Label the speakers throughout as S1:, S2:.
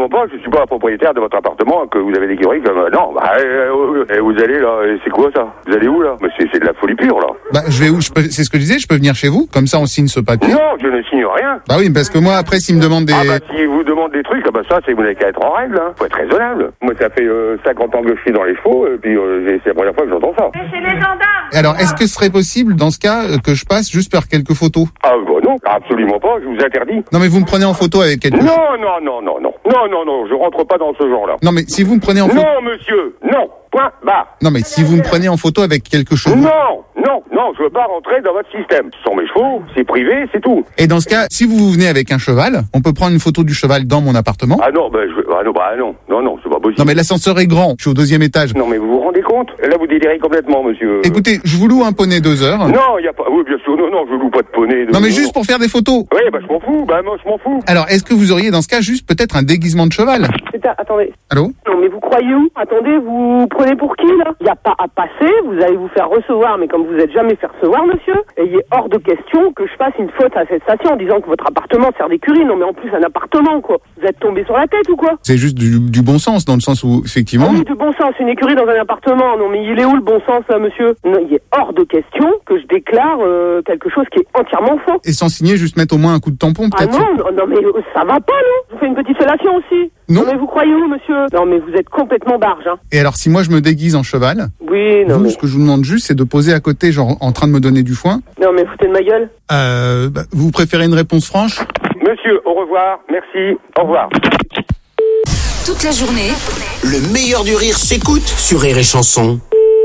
S1: absolument pas. Je suis pas propriétaire de votre appartement, que vous avez l'écurie comme... non, vous allez là, c'est quoi ça? Vous allez où là? Mais c'est de la folie pure là.
S2: Bah, je vais où? C'est ce que je disais, je peux venir chez vous, comme ça on signe ce papier.
S1: Non, je ne signe rien.
S2: Bah oui, parce que moi après s'ils me demandent des...
S1: si vous demandent des trucs, ça c'est vous n'avez qu'à être en règle, hein. Faut être raisonnable. Moi ça fait 50 ans que je suis dans les chevaux, et puis c'est la première fois que j'entends ça.
S3: C'est les gendarmes.
S2: Alors, est-ce que ce serait possible, dans ce cas, que je passe juste faire quelques photos?
S1: Ah non, absolument pas, je vous interdis.
S2: Non mais vous me prenez en photo avec quelques...
S1: Non, je rentre pas dans ce genre-là.
S2: Non mais si vous me prenez en photo...
S1: Non monsieur, non, point, barre.
S2: Non mais si vous me prenez en photo avec quelque chose...
S1: Non, je veux pas rentrer dans votre système. Ce sont mes chevaux, c'est privé, c'est tout.
S2: Et dans ce cas, si vous venez avec un cheval, on peut prendre une photo du cheval dans mon appartement?
S1: Non, c'est pas possible.
S2: Non mais l'ascenseur est grand, je suis au 2e étage.
S1: Non mais vous vous rendez compte? Là vous délirez complètement, monsieur.
S2: Écoutez, je vous loue un poney 2 heures.
S1: Non, y a pas... Oui, bien sûr, non, je loue pas de poney.
S2: Non mais juste pour faire des photos.
S1: Oui, je m'en fous, moi je m'en fous.
S2: Alors, est-ce que vous auriez dans ce cas juste peut-être un déguisement de cheval?
S4: Attendez.
S2: Allô?
S4: Non mais vous croyez où? Attendez, vous prenez pour qui là? Il n'y a pas à passer, vous allez vous faire recevoir, mais comme vous êtes jamais fait recevoir, monsieur, et il est hors de question que je fasse une faute à cette station en disant que votre appartement sert d'écurie. Non mais en plus un appartement quoi. Vous êtes tombé sur la tête ou quoi?
S2: C'est juste du bon sens, dans le sens où, effectivement...
S4: Ah oui, du bon sens, une écurie dans un appartement. Non mais il est où le bon sens là, monsieur? Non, il est hors de question que je déclare quelque chose qui est entièrement faux.
S2: Et sans signer, juste mettre au moins un coup de tampon, peut-être?
S4: Non mais ça va pas, non? Je vous fais une petite fellation aussi.
S2: Non
S4: mais vous croyez où, monsieur? Non mais vous êtes complètement barge, hein.
S2: Et alors, si moi je me déguise en cheval,
S4: oui, non,
S2: ce que je vous demande juste, c'est de poser à côté, genre en train de me donner du foin.
S4: Non mais foutez de ma gueule.
S2: Vous préférez une réponse franche?
S1: Monsieur, au revoir, merci, au revoir.
S5: Toute la journée,
S6: le meilleur du rire s'écoute sur Rire et Chanson.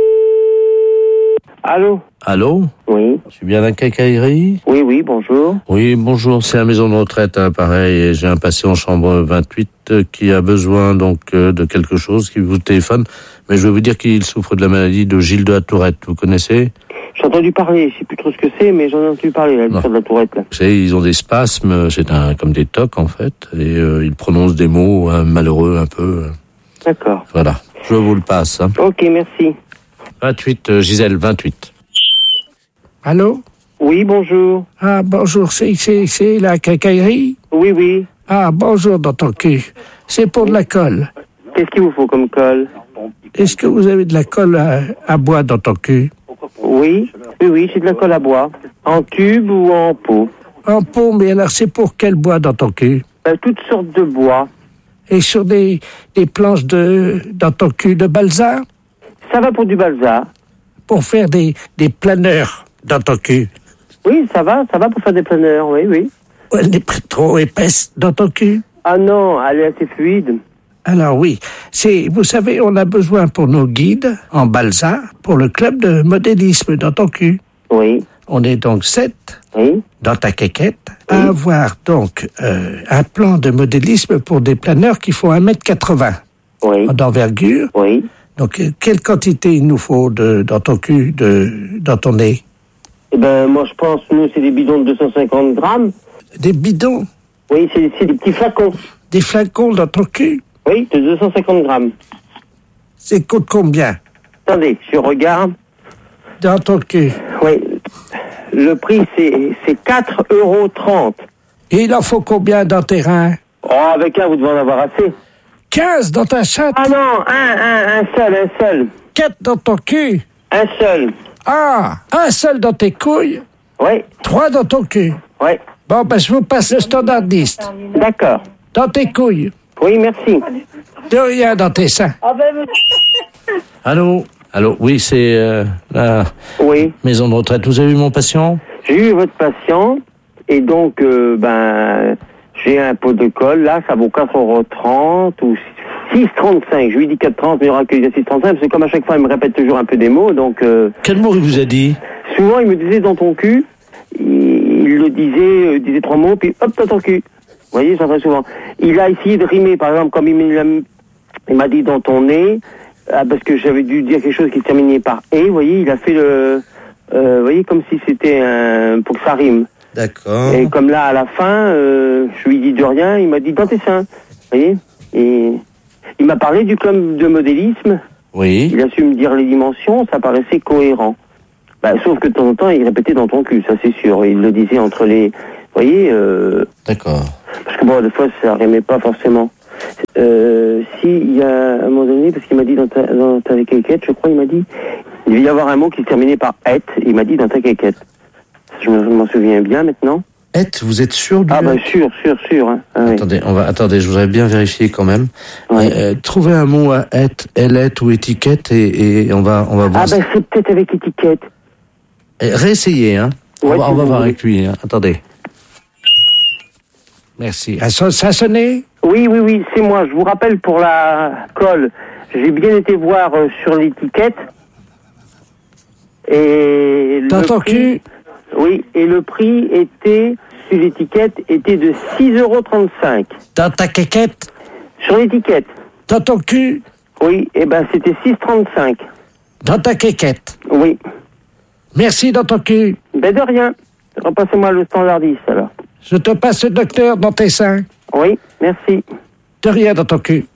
S7: Allô?
S8: Oui.
S7: Je suis bien à la quincaillerie?
S8: Oui, bonjour.
S7: Oui, bonjour, c'est la maison de retraite, pareil, et j'ai un patient en chambre 28 qui a besoin donc de quelque chose, qui vous téléphone, mais je vais vous dire qu'il souffre de la maladie de Gilles de la Tourette, vous connaissez?
S8: J'ai entendu parler, je sais plus trop ce que c'est, mais j'en ai entendu parler, l'histoire de la Tourette, là.
S7: Vous savez, ils ont des spasmes, c'est comme des tocs, en fait, et ils prononcent des mots malheureux un peu.
S8: D'accord.
S7: Voilà, je vous le passe. Hein.
S8: Ok, merci.
S7: 28, Gisèle, 28.
S9: Allô?
S8: Oui, bonjour.
S9: Ah, bonjour, c'est la quincaillerie?
S8: Oui.
S9: Ah, bonjour, dans ton cul. C'est pour de la colle.
S8: Qu'est-ce qu'il vous faut comme colle?
S9: Est-ce que vous avez de la colle à bois dans ton cul?
S8: Oui, c'est de la colle à bois. En tube ou en pot?
S9: En pot, mais alors c'est pour quel bois dans ton cul?
S8: Toutes sortes de bois.
S9: Et sur des planches dans ton cul de balsa?
S8: Ça va pour du balsa.
S9: Pour faire des planeurs dans ton cul?
S8: Oui, ça va pour faire des planeurs, oui.
S9: Elle n'est pas trop épaisse dans ton cul?
S8: Ah non, elle est assez fluide.
S9: Alors oui, vous savez, on a besoin pour nos guides en balsa, pour le club de modélisme dans ton cul.
S8: Oui.
S9: On est donc 7 dans ta quéquette à avoir donc un plan de modélisme pour des planeurs qui font 1m80 d'envergure.
S8: Oui.
S9: Donc, quelle quantité il nous faut dans ton cul, dans ton nez?
S8: Moi, je pense, nous, c'est des bidons de 250 grammes.
S9: Des bidons?
S8: Oui, c'est des petits flacons.
S9: Des flacons dans ton cul?
S8: Oui, de 250 grammes.
S9: C'est coûte combien?
S8: Attendez, je regarde.
S9: Dans ton cul?
S8: Oui. Le prix, c'est 4,30 €.
S9: Et il en faut combien dans tes reins?
S8: Oh, avec un, vous devez en avoir assez.
S9: 15 dans ta chatte?
S8: Ah non, un seul.
S9: 4 dans ton cul?
S8: Un seul.
S9: Ah, un seul dans tes couilles?
S8: Oui.
S9: 3 dans ton cul?
S8: Oui.
S9: Bon, je vous passe le standardiste.
S8: D'accord.
S9: Dans tes couilles?
S8: Oui, merci.
S9: De rien dans tes seins.
S7: Allô, oui, c'est la maison de retraite. Vous avez vu mon patient?
S8: J'ai eu votre patient, et donc, j'ai un pot de colle, là, ça vaut 4,30 € ou 6,35 €. Je lui dis 4,30 €, mais il aura que 6,35 €, parce que comme à chaque fois, il me répète toujours un peu des mots, donc...
S7: Quel mot il vous a dit?
S8: Souvent, il me disait dans ton cul, il le disait 3 mots, puis hop, dans ton cul. Vous voyez, ça fait souvent. Il a essayé de rimer, par exemple, comme il m'a dit dans ton nez, parce que j'avais dû dire quelque chose qui se terminait par « et », vous voyez, il a fait vous voyez, comme si c'était pour que ça rime.
S7: D'accord.
S8: Et comme là, à la fin, je lui dis de rien, il m'a dit « dans tes seins », vous voyez. Et il m'a parlé du club de modélisme.
S7: Oui.
S8: Il a su me dire les dimensions, ça paraissait cohérent. Sauf que de temps en temps, il répétait dans ton cul, ça c'est sûr. Il le disait entre les... Vous voyez
S7: D'accord.
S8: Parce que des fois, ça rimait pas forcément. Si, il y a un moment donné, parce qu'il m'a dit dans ta quéquette, je crois, il m'a dit, il devait y avoir un mot qui se terminait par « et », il m'a dit dans ta quéquette. Je m'en souviens bien maintenant.
S7: Et, vous êtes sûr du
S8: sûr. Hein. Ah,
S7: attendez, attendez, je voudrais bien vérifier quand même.
S8: Ouais.
S7: Trouvez un mot à et, elle ou étiquette et on va voir.
S8: Ah c'est peut-être avec étiquette.
S7: Réessayez, hein.
S8: Ouais,
S7: on va voir avec lui, hein. Attendez.
S9: Merci. Ça a sonné?
S8: Oui, c'est moi. Je vous rappelle pour la colle, j'ai bien été voir sur l'étiquette. Et
S9: dans ton cul?
S8: Oui, et le prix était, sur l'étiquette, était de 6,35 €.
S9: Dans ta quéquette?
S8: Sur l'étiquette.
S9: Dans ton cul?
S8: Oui, c'était 6,35 €.
S9: Dans ta quéquette?
S8: Oui.
S9: Merci dans ton cul.
S8: De rien. Repassez-moi le standardiste, alors.
S9: Je te passe le docteur dans tes seins.
S8: Oui, merci.
S9: De rien dans ton cul.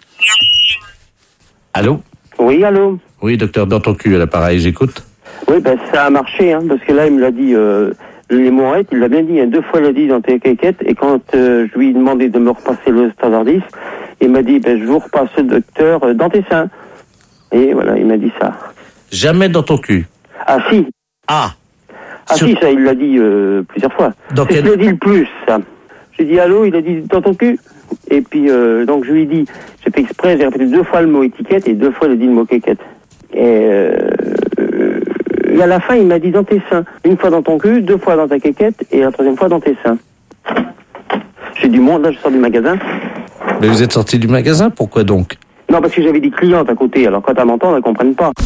S7: Allô?
S8: Oui, allô?
S7: Oui, docteur, dans ton cul, à l'appareil, j'écoute.
S8: Oui, ça a marché, hein, parce que là, il me l'a dit, les morettes, il l'a bien dit, hein, 2 fois il l'a dit dans tes quéquettes, et quand je lui ai demandé de me repasser le standardiste, il m'a dit, je vous repasse le docteur dans tes seins. Et voilà, il m'a dit ça.
S7: Jamais dans ton cul.
S8: Ah, si.
S7: Ah.
S8: Si, ça, il l'a dit plusieurs fois.
S7: Donc
S8: je l'ai dit le plus, ça. J'ai dit allô, il a dit dans ton cul. Et puis, donc je lui ai dit, j'ai fait exprès, j'ai répété 2 fois le mot étiquette, et 2 fois il a dit le mot quéquette. Et à la fin, il m'a dit dans tes seins. 1 fois dans ton cul, 2 fois dans ta quéquette, et la 3e fois dans tes seins. J'ai du monde, là, je sors du magasin.
S7: Mais vous êtes sorti du magasin, pourquoi donc?
S8: Non, parce que j'avais des clientes à côté, alors quand elles m'entendent, elles comprennent pas.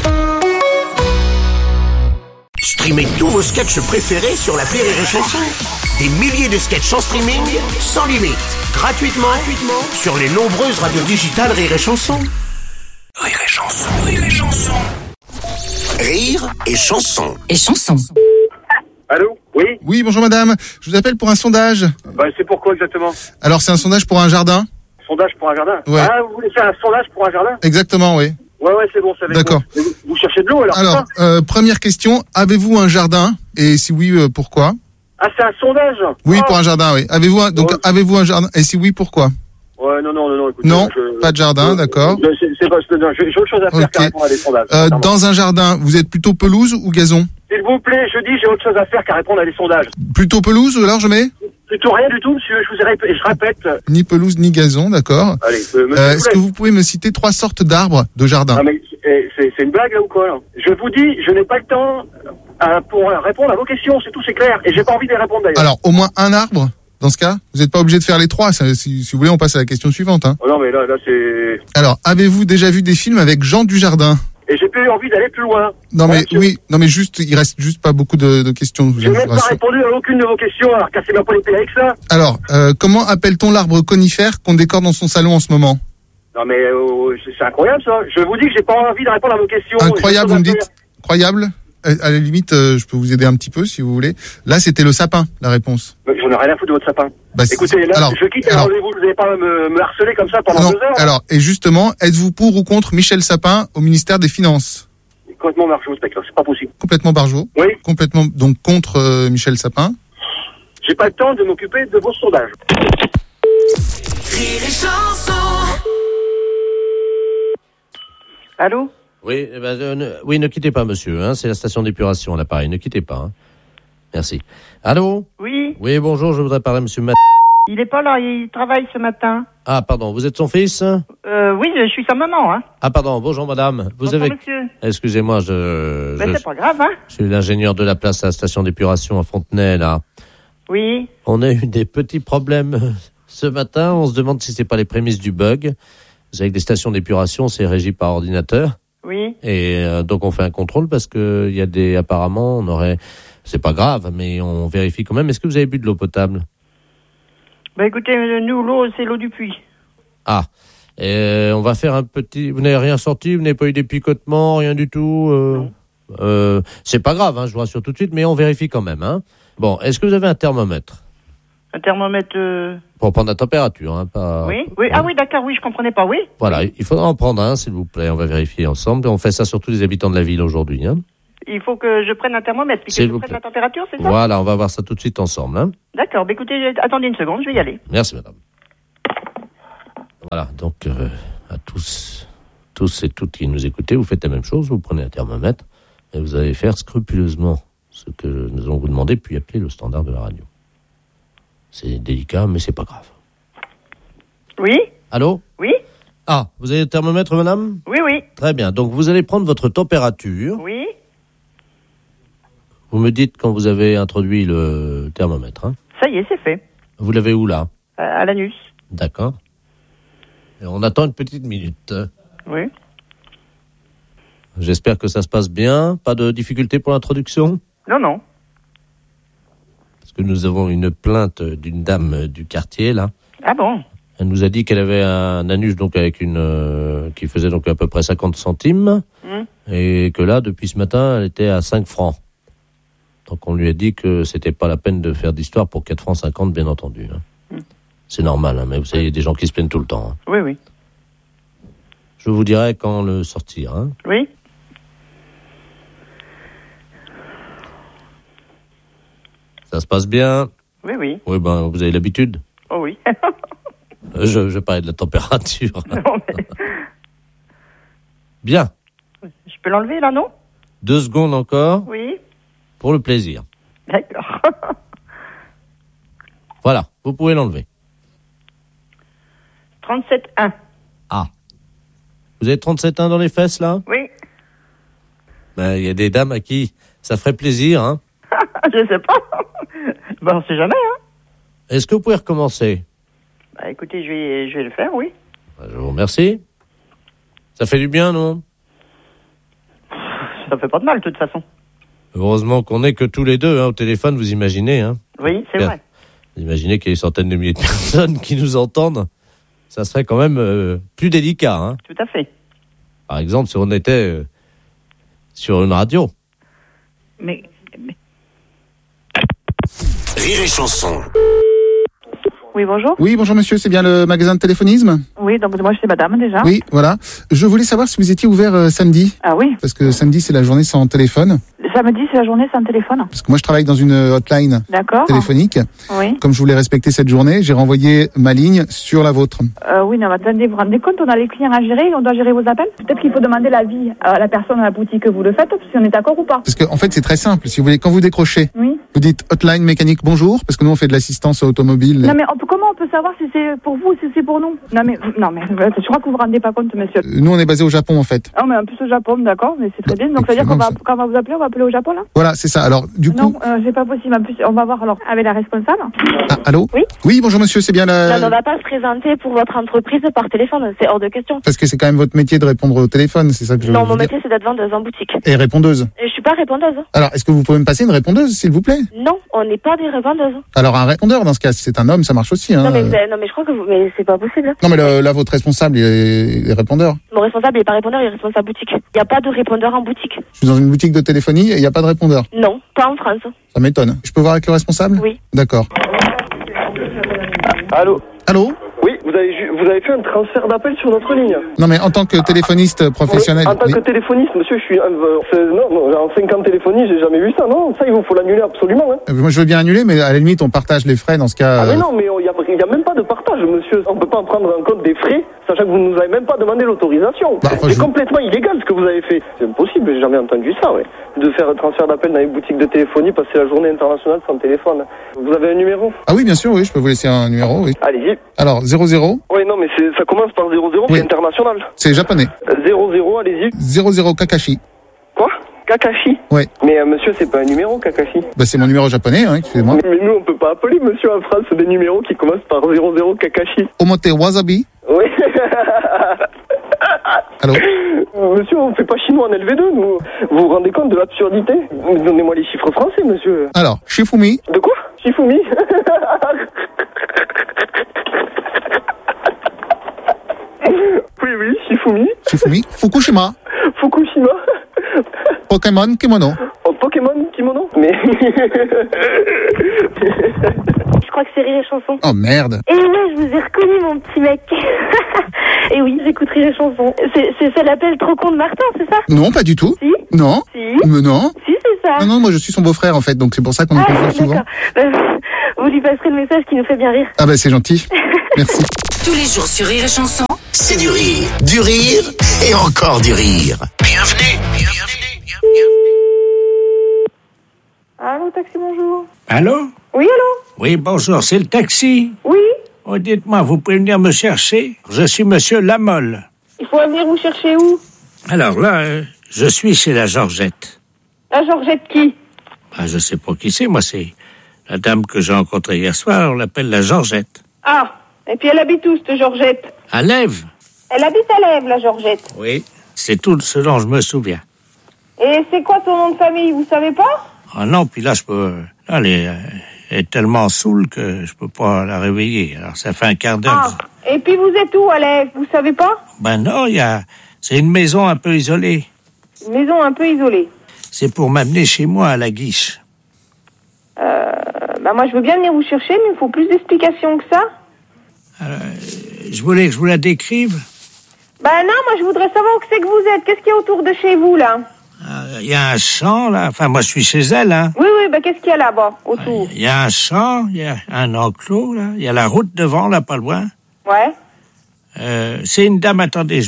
S6: Streamez tous vos sketchs préférés sur l'appli Rire et Chanson. Des milliers de sketchs en streaming, sans limite, gratuitement sur les nombreuses radios digitales Rire et Chanson. Rire et Chanson, Rire et Chanson. Rire et Chanson.
S5: Et chanson.
S1: Allô? Oui?
S2: Oui, bonjour madame. Je vous appelle pour un sondage.
S1: C'est pourquoi exactement?
S2: Alors, c'est un sondage pour un jardin.
S1: Sondage pour un jardin?
S2: Ouais.
S1: Ah, vous voulez faire un sondage pour un jardin?
S2: Exactement, oui.
S1: Ouais, c'est bon, ça va être
S2: D'accord.
S1: bon. Vous cherchez de l'eau, alors?
S2: Alors, première question. Avez-vous un jardin? Et si oui, pourquoi?
S1: Ah, c'est un sondage?
S2: Oui, pour un jardin, oui. Avez-vous un jardin? Et si oui, pourquoi?
S1: Ouais, non, écoutez,
S2: non, pas de jardin, d'accord.
S1: J'ai autre chose à faire qu'à répondre à des sondages.
S2: Dans un jardin, vous êtes plutôt pelouse ou gazon?
S1: S'il vous plaît, je dis, j'ai autre chose à faire qu'à répondre à des sondages.
S2: Plutôt pelouse, alors je mets?
S1: Plutôt rien du tout, monsieur, je répète.
S2: Ni pelouse, ni gazon, d'accord.
S1: Allez,
S2: est-ce que vous pouvez me citer 3 sortes d'arbres de jardin?
S1: Ah, mais c'est une blague, là, ou quoi, là? Je vous dis, je n'ai pas le temps pour répondre à vos questions, c'est tout, c'est clair. Et j'ai pas envie de les répondre, d'ailleurs.
S2: Alors, au moins un arbre? Dans ce cas, vous n'êtes pas obligé de faire les 3. Si vous voulez, on passe à la question suivante. Hein.
S1: Oh non, mais là, c'est...
S2: Alors, avez-vous déjà vu des films avec Jean Dujardin?
S1: Et j'ai plus envie d'aller plus loin.
S2: Non, mais oui, non, mais juste, il reste juste pas beaucoup de questions.
S1: Je n'ai même pas répondu à aucune de vos questions, alors cassez-moi pas les pieds avec ça.
S2: Alors, comment appelle-t-on l'arbre conifère qu'on décore dans son salon en ce moment?
S1: Non, mais c'est incroyable, ça. Je vous dis que j'ai pas envie de répondre à vos questions.
S2: Incroyable, vous me dites? Incroyable? À la limite, je peux vous aider un petit peu si vous voulez. Là, c'était le sapin, la réponse.
S1: Mais j'en ai rien à foutre de votre sapin. Écoutez, là, je quitte le rendez-vous. Vous n'allez pas me harceler comme ça pendant 2 heures.
S2: Alors, et justement, êtes-vous pour ou contre Michel Sapin au ministère des Finances?
S1: Complètement barjot, ce mec-là. C'est pas possible.
S2: Complètement barjot?
S1: Oui.
S2: Complètement, donc contre Michel Sapin?
S1: J'ai pas le temps de m'occuper de vos sondages.
S5: Rire et Chanson.
S8: Allô?
S7: Oui, oui, ne quittez pas, monsieur. Hein, c'est la station d'épuration à l'appareil. Ne quittez pas. Hein. Merci. Allô?
S3: Oui.
S7: Oui, bonjour. Je voudrais parler à monsieur
S3: Il est pas là. Il travaille ce matin.
S7: Ah, pardon. Vous êtes son fils?
S3: Oui, je suis sa maman. Hein.
S7: Ah, pardon. Bonjour, madame.
S3: Bonjour, monsieur.
S7: Excusez-moi,
S3: c'est pas grave, hein.
S7: Je suis l'ingénieur de la place à la station d'épuration à Fontenay, là.
S3: Oui.
S7: On a eu des petits problèmes ce matin. On se demande si c'est pas les prémices du bug. Vous savez que les stations d'épuration, c'est régi par ordinateur.
S3: Oui.
S7: Et donc on fait un contrôle parce que il y a des apparemment on aurait c'est pas grave mais on vérifie quand même. Est-ce que vous avez bu de l'eau potable?
S3: Écoutez, nous l'eau c'est l'eau du puits.
S7: Ah. On va faire un petit. Vous n'avez rien sorti? Vous n'avez pas eu des picotements, rien du tout? Non. C'est pas grave, hein, je vous rassure tout de suite, mais on vérifie quand même. Hein. Bon, est-ce que vous avez un thermomètre?
S3: Un thermomètre.
S7: Pour prendre la température, hein, pas.
S3: Oui. Ah oui, d'accord, oui, je comprenais pas, oui.
S7: Voilà, il faudra en prendre un, s'il vous plaît. On va vérifier ensemble. On fait ça sur tous les habitants de la ville aujourd'hui. Hein.
S3: Il faut que je prenne un thermomètre, puis que je prenne la température, c'est ça?
S7: Voilà, on va voir ça tout de suite ensemble. Hein.
S3: D'accord, écoutez, attendez une seconde, je vais y aller.
S7: Merci, madame. Voilà, donc à tous et toutes qui nous écoutez, vous faites la même chose, vous prenez un thermomètre et vous allez faire scrupuleusement ce que nous allons vous demander, puis appeler le standard de la radio. C'est délicat, mais c'est pas grave.
S3: Oui.
S7: Allô ?
S3: Oui.
S7: Ah, vous avez le thermomètre, madame ?
S3: Oui, oui.
S7: Très bien, donc vous allez prendre votre température.
S3: Oui.
S7: Vous me dites quand vous avez introduit le thermomètre. Hein ?
S3: Ça y est, c'est fait.
S7: Vous l'avez où, là ?
S3: À l'anus.
S7: D'accord. Et on attend une petite minute.
S3: Oui.
S7: J'espère que ça se passe bien. Pas de difficulté pour l'introduction ?
S3: Non, non.
S7: Parce que nous avons une plainte d'une dame du quartier, là.
S3: Ah bon ?
S7: Elle nous a dit qu'elle avait un anus donc avec qui faisait donc à peu près 50 centimes. Et que là, depuis ce matin, elle était à 5 francs. Donc on lui a dit que c'était pas la peine de faire d'histoire pour 4 francs 50, bien entendu. Hein. C'est normal, hein, mais vous savez, il y a des gens qui se plaignent tout le temps. Hein.
S3: Oui, oui.
S7: Je vous dirai quand le sortir. Hein.
S3: Oui.
S7: Ça se passe bien ?
S3: Oui, oui.
S7: Oui, ben, vous avez l'habitude ?
S3: Oh oui.
S7: Je parlais de la température.
S3: Non, mais...
S7: Bien.
S3: Je peux l'enlever, là, non ?
S7: 2 secondes encore.
S3: Oui.
S7: Pour le plaisir.
S3: D'accord.
S7: Voilà, vous pouvez l'enlever.
S3: 37,1.
S7: Ah. Vous avez 37,1 dans les fesses, là ?
S3: Oui.
S7: Ben, il y a des dames à qui ça ferait plaisir, hein ?
S3: Je sais pas. Ben, on sait jamais, hein.
S7: Est-ce que vous pouvez recommencer ?
S3: Bah, écoutez, je vais le faire, oui.
S7: Je vous remercie. Ça fait du bien, non ?
S3: Ça fait pas de mal, de toute façon.
S7: Heureusement qu'on n'est que tous les deux, hein, au téléphone, vous imaginez, hein ?
S3: Oui, c'est vrai.
S7: Vous imaginez qu'il y a des centaines de milliers de personnes qui nous entendent. Ça serait quand même plus délicat, hein ?
S3: Tout à fait.
S7: Par exemple, si on était sur une radio.
S3: Mais...
S6: Rire et chanson.
S3: Oui, bonjour.
S2: Oui, bonjour monsieur, c'est bien le magasin de téléphonisme ?
S3: Oui, donc moi je suis madame déjà.
S2: Oui, voilà. Je voulais savoir si vous étiez ouvert samedi.
S3: Ah oui.
S2: Parce que samedi, c'est la journée sans téléphone.
S3: Samedi, c'est la journée sans téléphone.
S2: Parce que moi, je travaille dans une hotline téléphonique.
S3: Oui.
S2: Comme je voulais respecter cette journée, j'ai renvoyé ma ligne sur la vôtre.
S3: Oui, non, mais attendez, vous vous rendez compte, on a les clients à gérer, on doit gérer vos appels. Peut-être qu'il faut demander l'avis à la personne à la boutique que vous le faites, si on est d'accord ou pas.
S2: Parce que, en fait, c'est très simple. Si vous voulez, quand vous décrochez,
S3: oui.
S2: Vous dites hotline mécanique bonjour, parce que nous, on fait de l'assistance automobile.
S3: Non, mais comment on peut savoir si c'est pour vous ou si c'est pour nous ? Non, mais je crois que vous vous rendez pas compte, monsieur.
S2: Nous, on est basé au Japon, en fait.
S3: Ah, mais en plus au Japon, d'accord, mais c'est très bien. Donc, ça veut dire quand on va vous appeler, on va appeler au Japon, là ?
S2: Voilà, c'est ça. Alors, du coup...
S3: Non, c'est pas possible. En plus, on va voir alors avec la responsable.
S2: Ah, allô ?
S10: Oui.
S2: Oui, bonjour monsieur, c'est bien la...
S10: Non, on va pas se présenter pour votre entreprise par téléphone, c'est hors de question.
S2: Parce que c'est quand même votre métier de répondre au téléphone, c'est ça que je veux
S10: Non, mon
S2: dire.
S10: métier c'est d'être vendeuse en boutique.
S2: Et répondeuse.
S10: Et je suis pas répondeuse.
S2: Alors, est-ce que vous pouvez me passer une répondeuse, s'il vous plaît ?
S10: Non, on n'est pas des répondeuses.
S2: Alors, un répondeur, dans ce cas, si c'est un homme, ça marche aussi, hein.
S10: Non, mais je crois que mais c'est pas possible.
S2: Non, mais là, votre responsable, il est répondeur.
S10: Mon responsable, il est pas répondeur, il est responsable boutique. Il n'y a pas de répondeur en boutique.
S2: Je suis dans une boutique de téléphonie et il n'y a pas de répondeur.
S10: Non, pas en France.
S2: Ça m'étonne. Je peux voir avec le responsable ?
S10: Oui.
S2: D'accord.
S11: Allô ?
S2: Allô ?
S11: Oui, vous avez fait un transfert d'appel sur notre ligne.
S2: Non, mais en tant que téléphoniste professionnel...
S11: Oui, en tant que téléphoniste, monsieur, je suis... non, en 5 ans de téléphonie, j'ai jamais vu ça, non. Ça, il vous faut l'annuler absolument. Hein.
S2: Moi, je veux bien annuler, mais à la limite, on partage les frais dans ce cas...
S11: Ah mais non, mais il y a même pas de partage, monsieur. On peut pas en prendre en compte des frais, sachant que vous nous avez même pas demandé l'autorisation. C'est complètement illégal ce que vous avez fait. C'est impossible, j'ai jamais entendu ça, ouais. De faire un transfert d'appel dans les boutiques de téléphonie, passer la journée internationale sans téléphone. Vous avez un numéro ?
S2: Ah oui, bien sûr, oui, je peux vous laisser un numéro, oui.
S11: Allez-y.
S2: Alors, 00.
S11: Oui, non, mais ça commence par 00, oui. C'est international.
S2: C'est japonais.
S11: 00, allez-y.
S2: 00 Kakashi.
S11: Quoi ? Kakashi ?
S2: Ouais.
S11: Mais monsieur, c'est pas un numéro, Kakashi.
S2: Bah, c'est mon numéro japonais, hein, excusez-moi.
S11: Mais nous, on peut pas appeler, monsieur, en France, des numéros qui commencent par 00 Kakashi.
S2: Omote Wasabi.
S11: Oui.
S2: Allô ?
S11: Monsieur, on fait pas chinois en LV2, nous. Vous vous rendez compte de l'absurdité ? Donnez-moi les chiffres français, monsieur.
S2: Alors, Shifumi.
S11: De quoi ? Shifumi. Oui, Shifumi.
S2: Shifumi. Fukushima.
S11: Fukushima.
S2: Pokémon Kimono.
S11: Oh, Pokémon Kimono. Mais...
S10: Je crois que c'est Rire et Chanson.
S2: Oh merde.
S10: Et ouais, je vous ai reconnu, mon petit mec. Et oui, j'écoute Rire et Chanson. C'est l'appel trop con de Martin, c'est ça ?
S2: Non, pas du tout.
S10: Si ?
S2: Non.
S10: Si ?
S2: Mais non.
S10: Si, c'est ça.
S2: Non, moi je suis son beau-frère en fait, donc c'est pour ça qu'on nous confond souvent.
S10: D'accord. Vous lui passerez le message qui nous fait bien rire.
S2: Ah bah c'est gentil. Merci.
S5: Tous les jours sur Rire et Chanson.
S6: C'est du rire et encore du rire. Bienvenue.
S3: Allô, taxi, bonjour.
S9: Allô?
S3: Oui, allô?
S9: Oui, bonjour, c'est le taxi.
S3: Oui.
S9: Oh, dites-moi, vous pouvez venir me chercher? Je suis monsieur Lamolle.
S3: Il faut venir vous chercher où?
S9: Alors là, je suis chez la Georgette.
S3: La Georgette qui?
S9: Je sais pas qui c'est, moi c'est la dame que j'ai rencontrée hier soir, on l'appelle la Georgette.
S3: Ah, et puis elle habite où, cette Georgette?
S9: À Lèves.
S3: Elle habite à Lèves, la Georgette.
S9: Oui, c'est tout ce dont je me souviens.
S3: Et c'est quoi son nom de famille, vous savez pas?
S9: Ah non, puis là, je peux... Là, elle est tellement saoule que je peux pas la réveiller. Alors, ça fait un quart d'heure.
S3: Ah, et puis vous êtes où, à Lèves? Vous savez pas?
S9: Ben non, c'est une maison un peu isolée.
S3: Une maison un peu isolée.
S9: C'est pour m'amener chez moi à la Guiche.
S3: Moi, je veux bien venir vous chercher, mais il faut plus d'explications que ça.
S9: Je voulais que je vous la décrive.
S3: Non, moi, je voudrais savoir où c'est que vous êtes. Qu'est-ce qu'il y a autour de chez vous, là?
S9: Il y a un champ, là. Enfin, moi, je suis chez elle, hein.
S3: Oui, qu'est-ce qu'il y a là-bas, autour?
S9: Il y a un champ, il y a un enclos, là. Il y a la route devant, là, pas loin.
S3: Ouais.
S9: C'est une dame, attendez.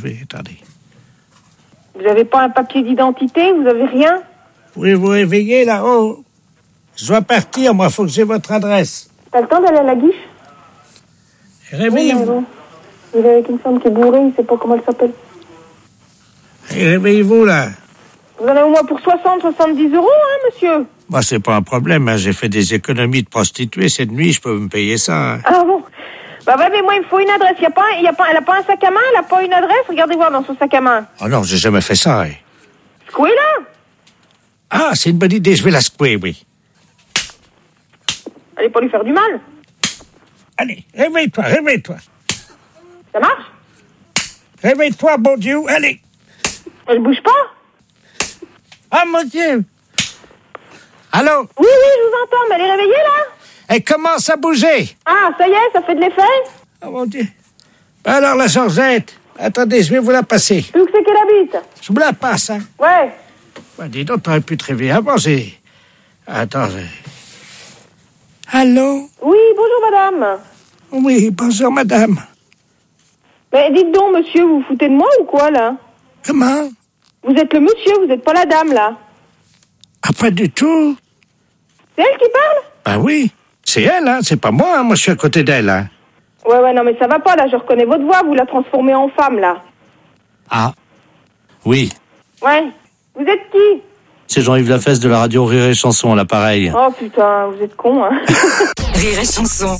S3: Vous avez pas un papier d'identité? Vous avez rien?
S9: Oui, vous réveillez, là-haut. Je dois partir, moi, faut que j'ai votre adresse.
S3: T'as le temps d'aller à la Guiche?
S9: Réveillez-vous.
S3: Il est avec une femme qui est bourrée, il sait pas comment elle s'appelle.
S9: Réveillez-vous, là.
S3: Vous en avez au moins pour 70 euros, hein, monsieur?
S9: Moi, c'est pas un problème, hein. J'ai fait des économies de prostituée cette nuit, je peux me payer ça. Hein.
S3: Ah bon? Mais moi, il me faut une adresse. Elle a pas un sac à main? Elle a pas une adresse? Regardez voir dans son sac à main.
S9: Oh non, j'ai jamais fait ça, hein.
S3: Secouez là?
S9: Ah, c'est une bonne idée, je vais la secouer, oui.
S3: Allez pas lui faire du mal.
S9: Allez, réveille-toi.
S3: Ça marche?
S9: Réveille-toi, bon Dieu, allez.
S3: Elle bouge pas?
S9: Ah, mon Dieu. Allô?
S3: Oui, je vous entends, mais elle est réveillée, là?
S9: Elle commence à bouger.
S3: Ah, ça y est, ça fait de l'effet?
S9: Oh, mon Dieu. Alors, la Georgette, attendez, je vais vous la passer.
S3: Où c'est qu'elle habite?
S9: Je vous la passe, hein.
S3: Ouais.
S9: Dis donc, t'aurais pu te réveiller avant, Attends, Allô?
S3: Oui, bonjour, madame.
S9: Oui, bonjour, madame.
S3: Mais dites donc, monsieur, vous vous foutez de moi ou quoi, là?
S9: Comment?
S3: Vous êtes le monsieur, vous n'êtes pas la dame, là.
S9: Ah, pas du tout.
S3: C'est elle qui parle?
S9: Ben oui, c'est elle, hein, c'est pas moi, hein. Moi je suis à côté d'elle, hein.
S3: Ouais, non, mais ça va pas, là, je reconnais votre voix, vous la transformez en femme, là.
S7: Ah, oui.
S3: Ouais, vous êtes qui?
S7: C'est Jean-Yves Lafesse de la radio Rire et Chanson, à l'appareil.
S3: Oh putain, vous êtes con, hein.
S5: Rire et Chanson.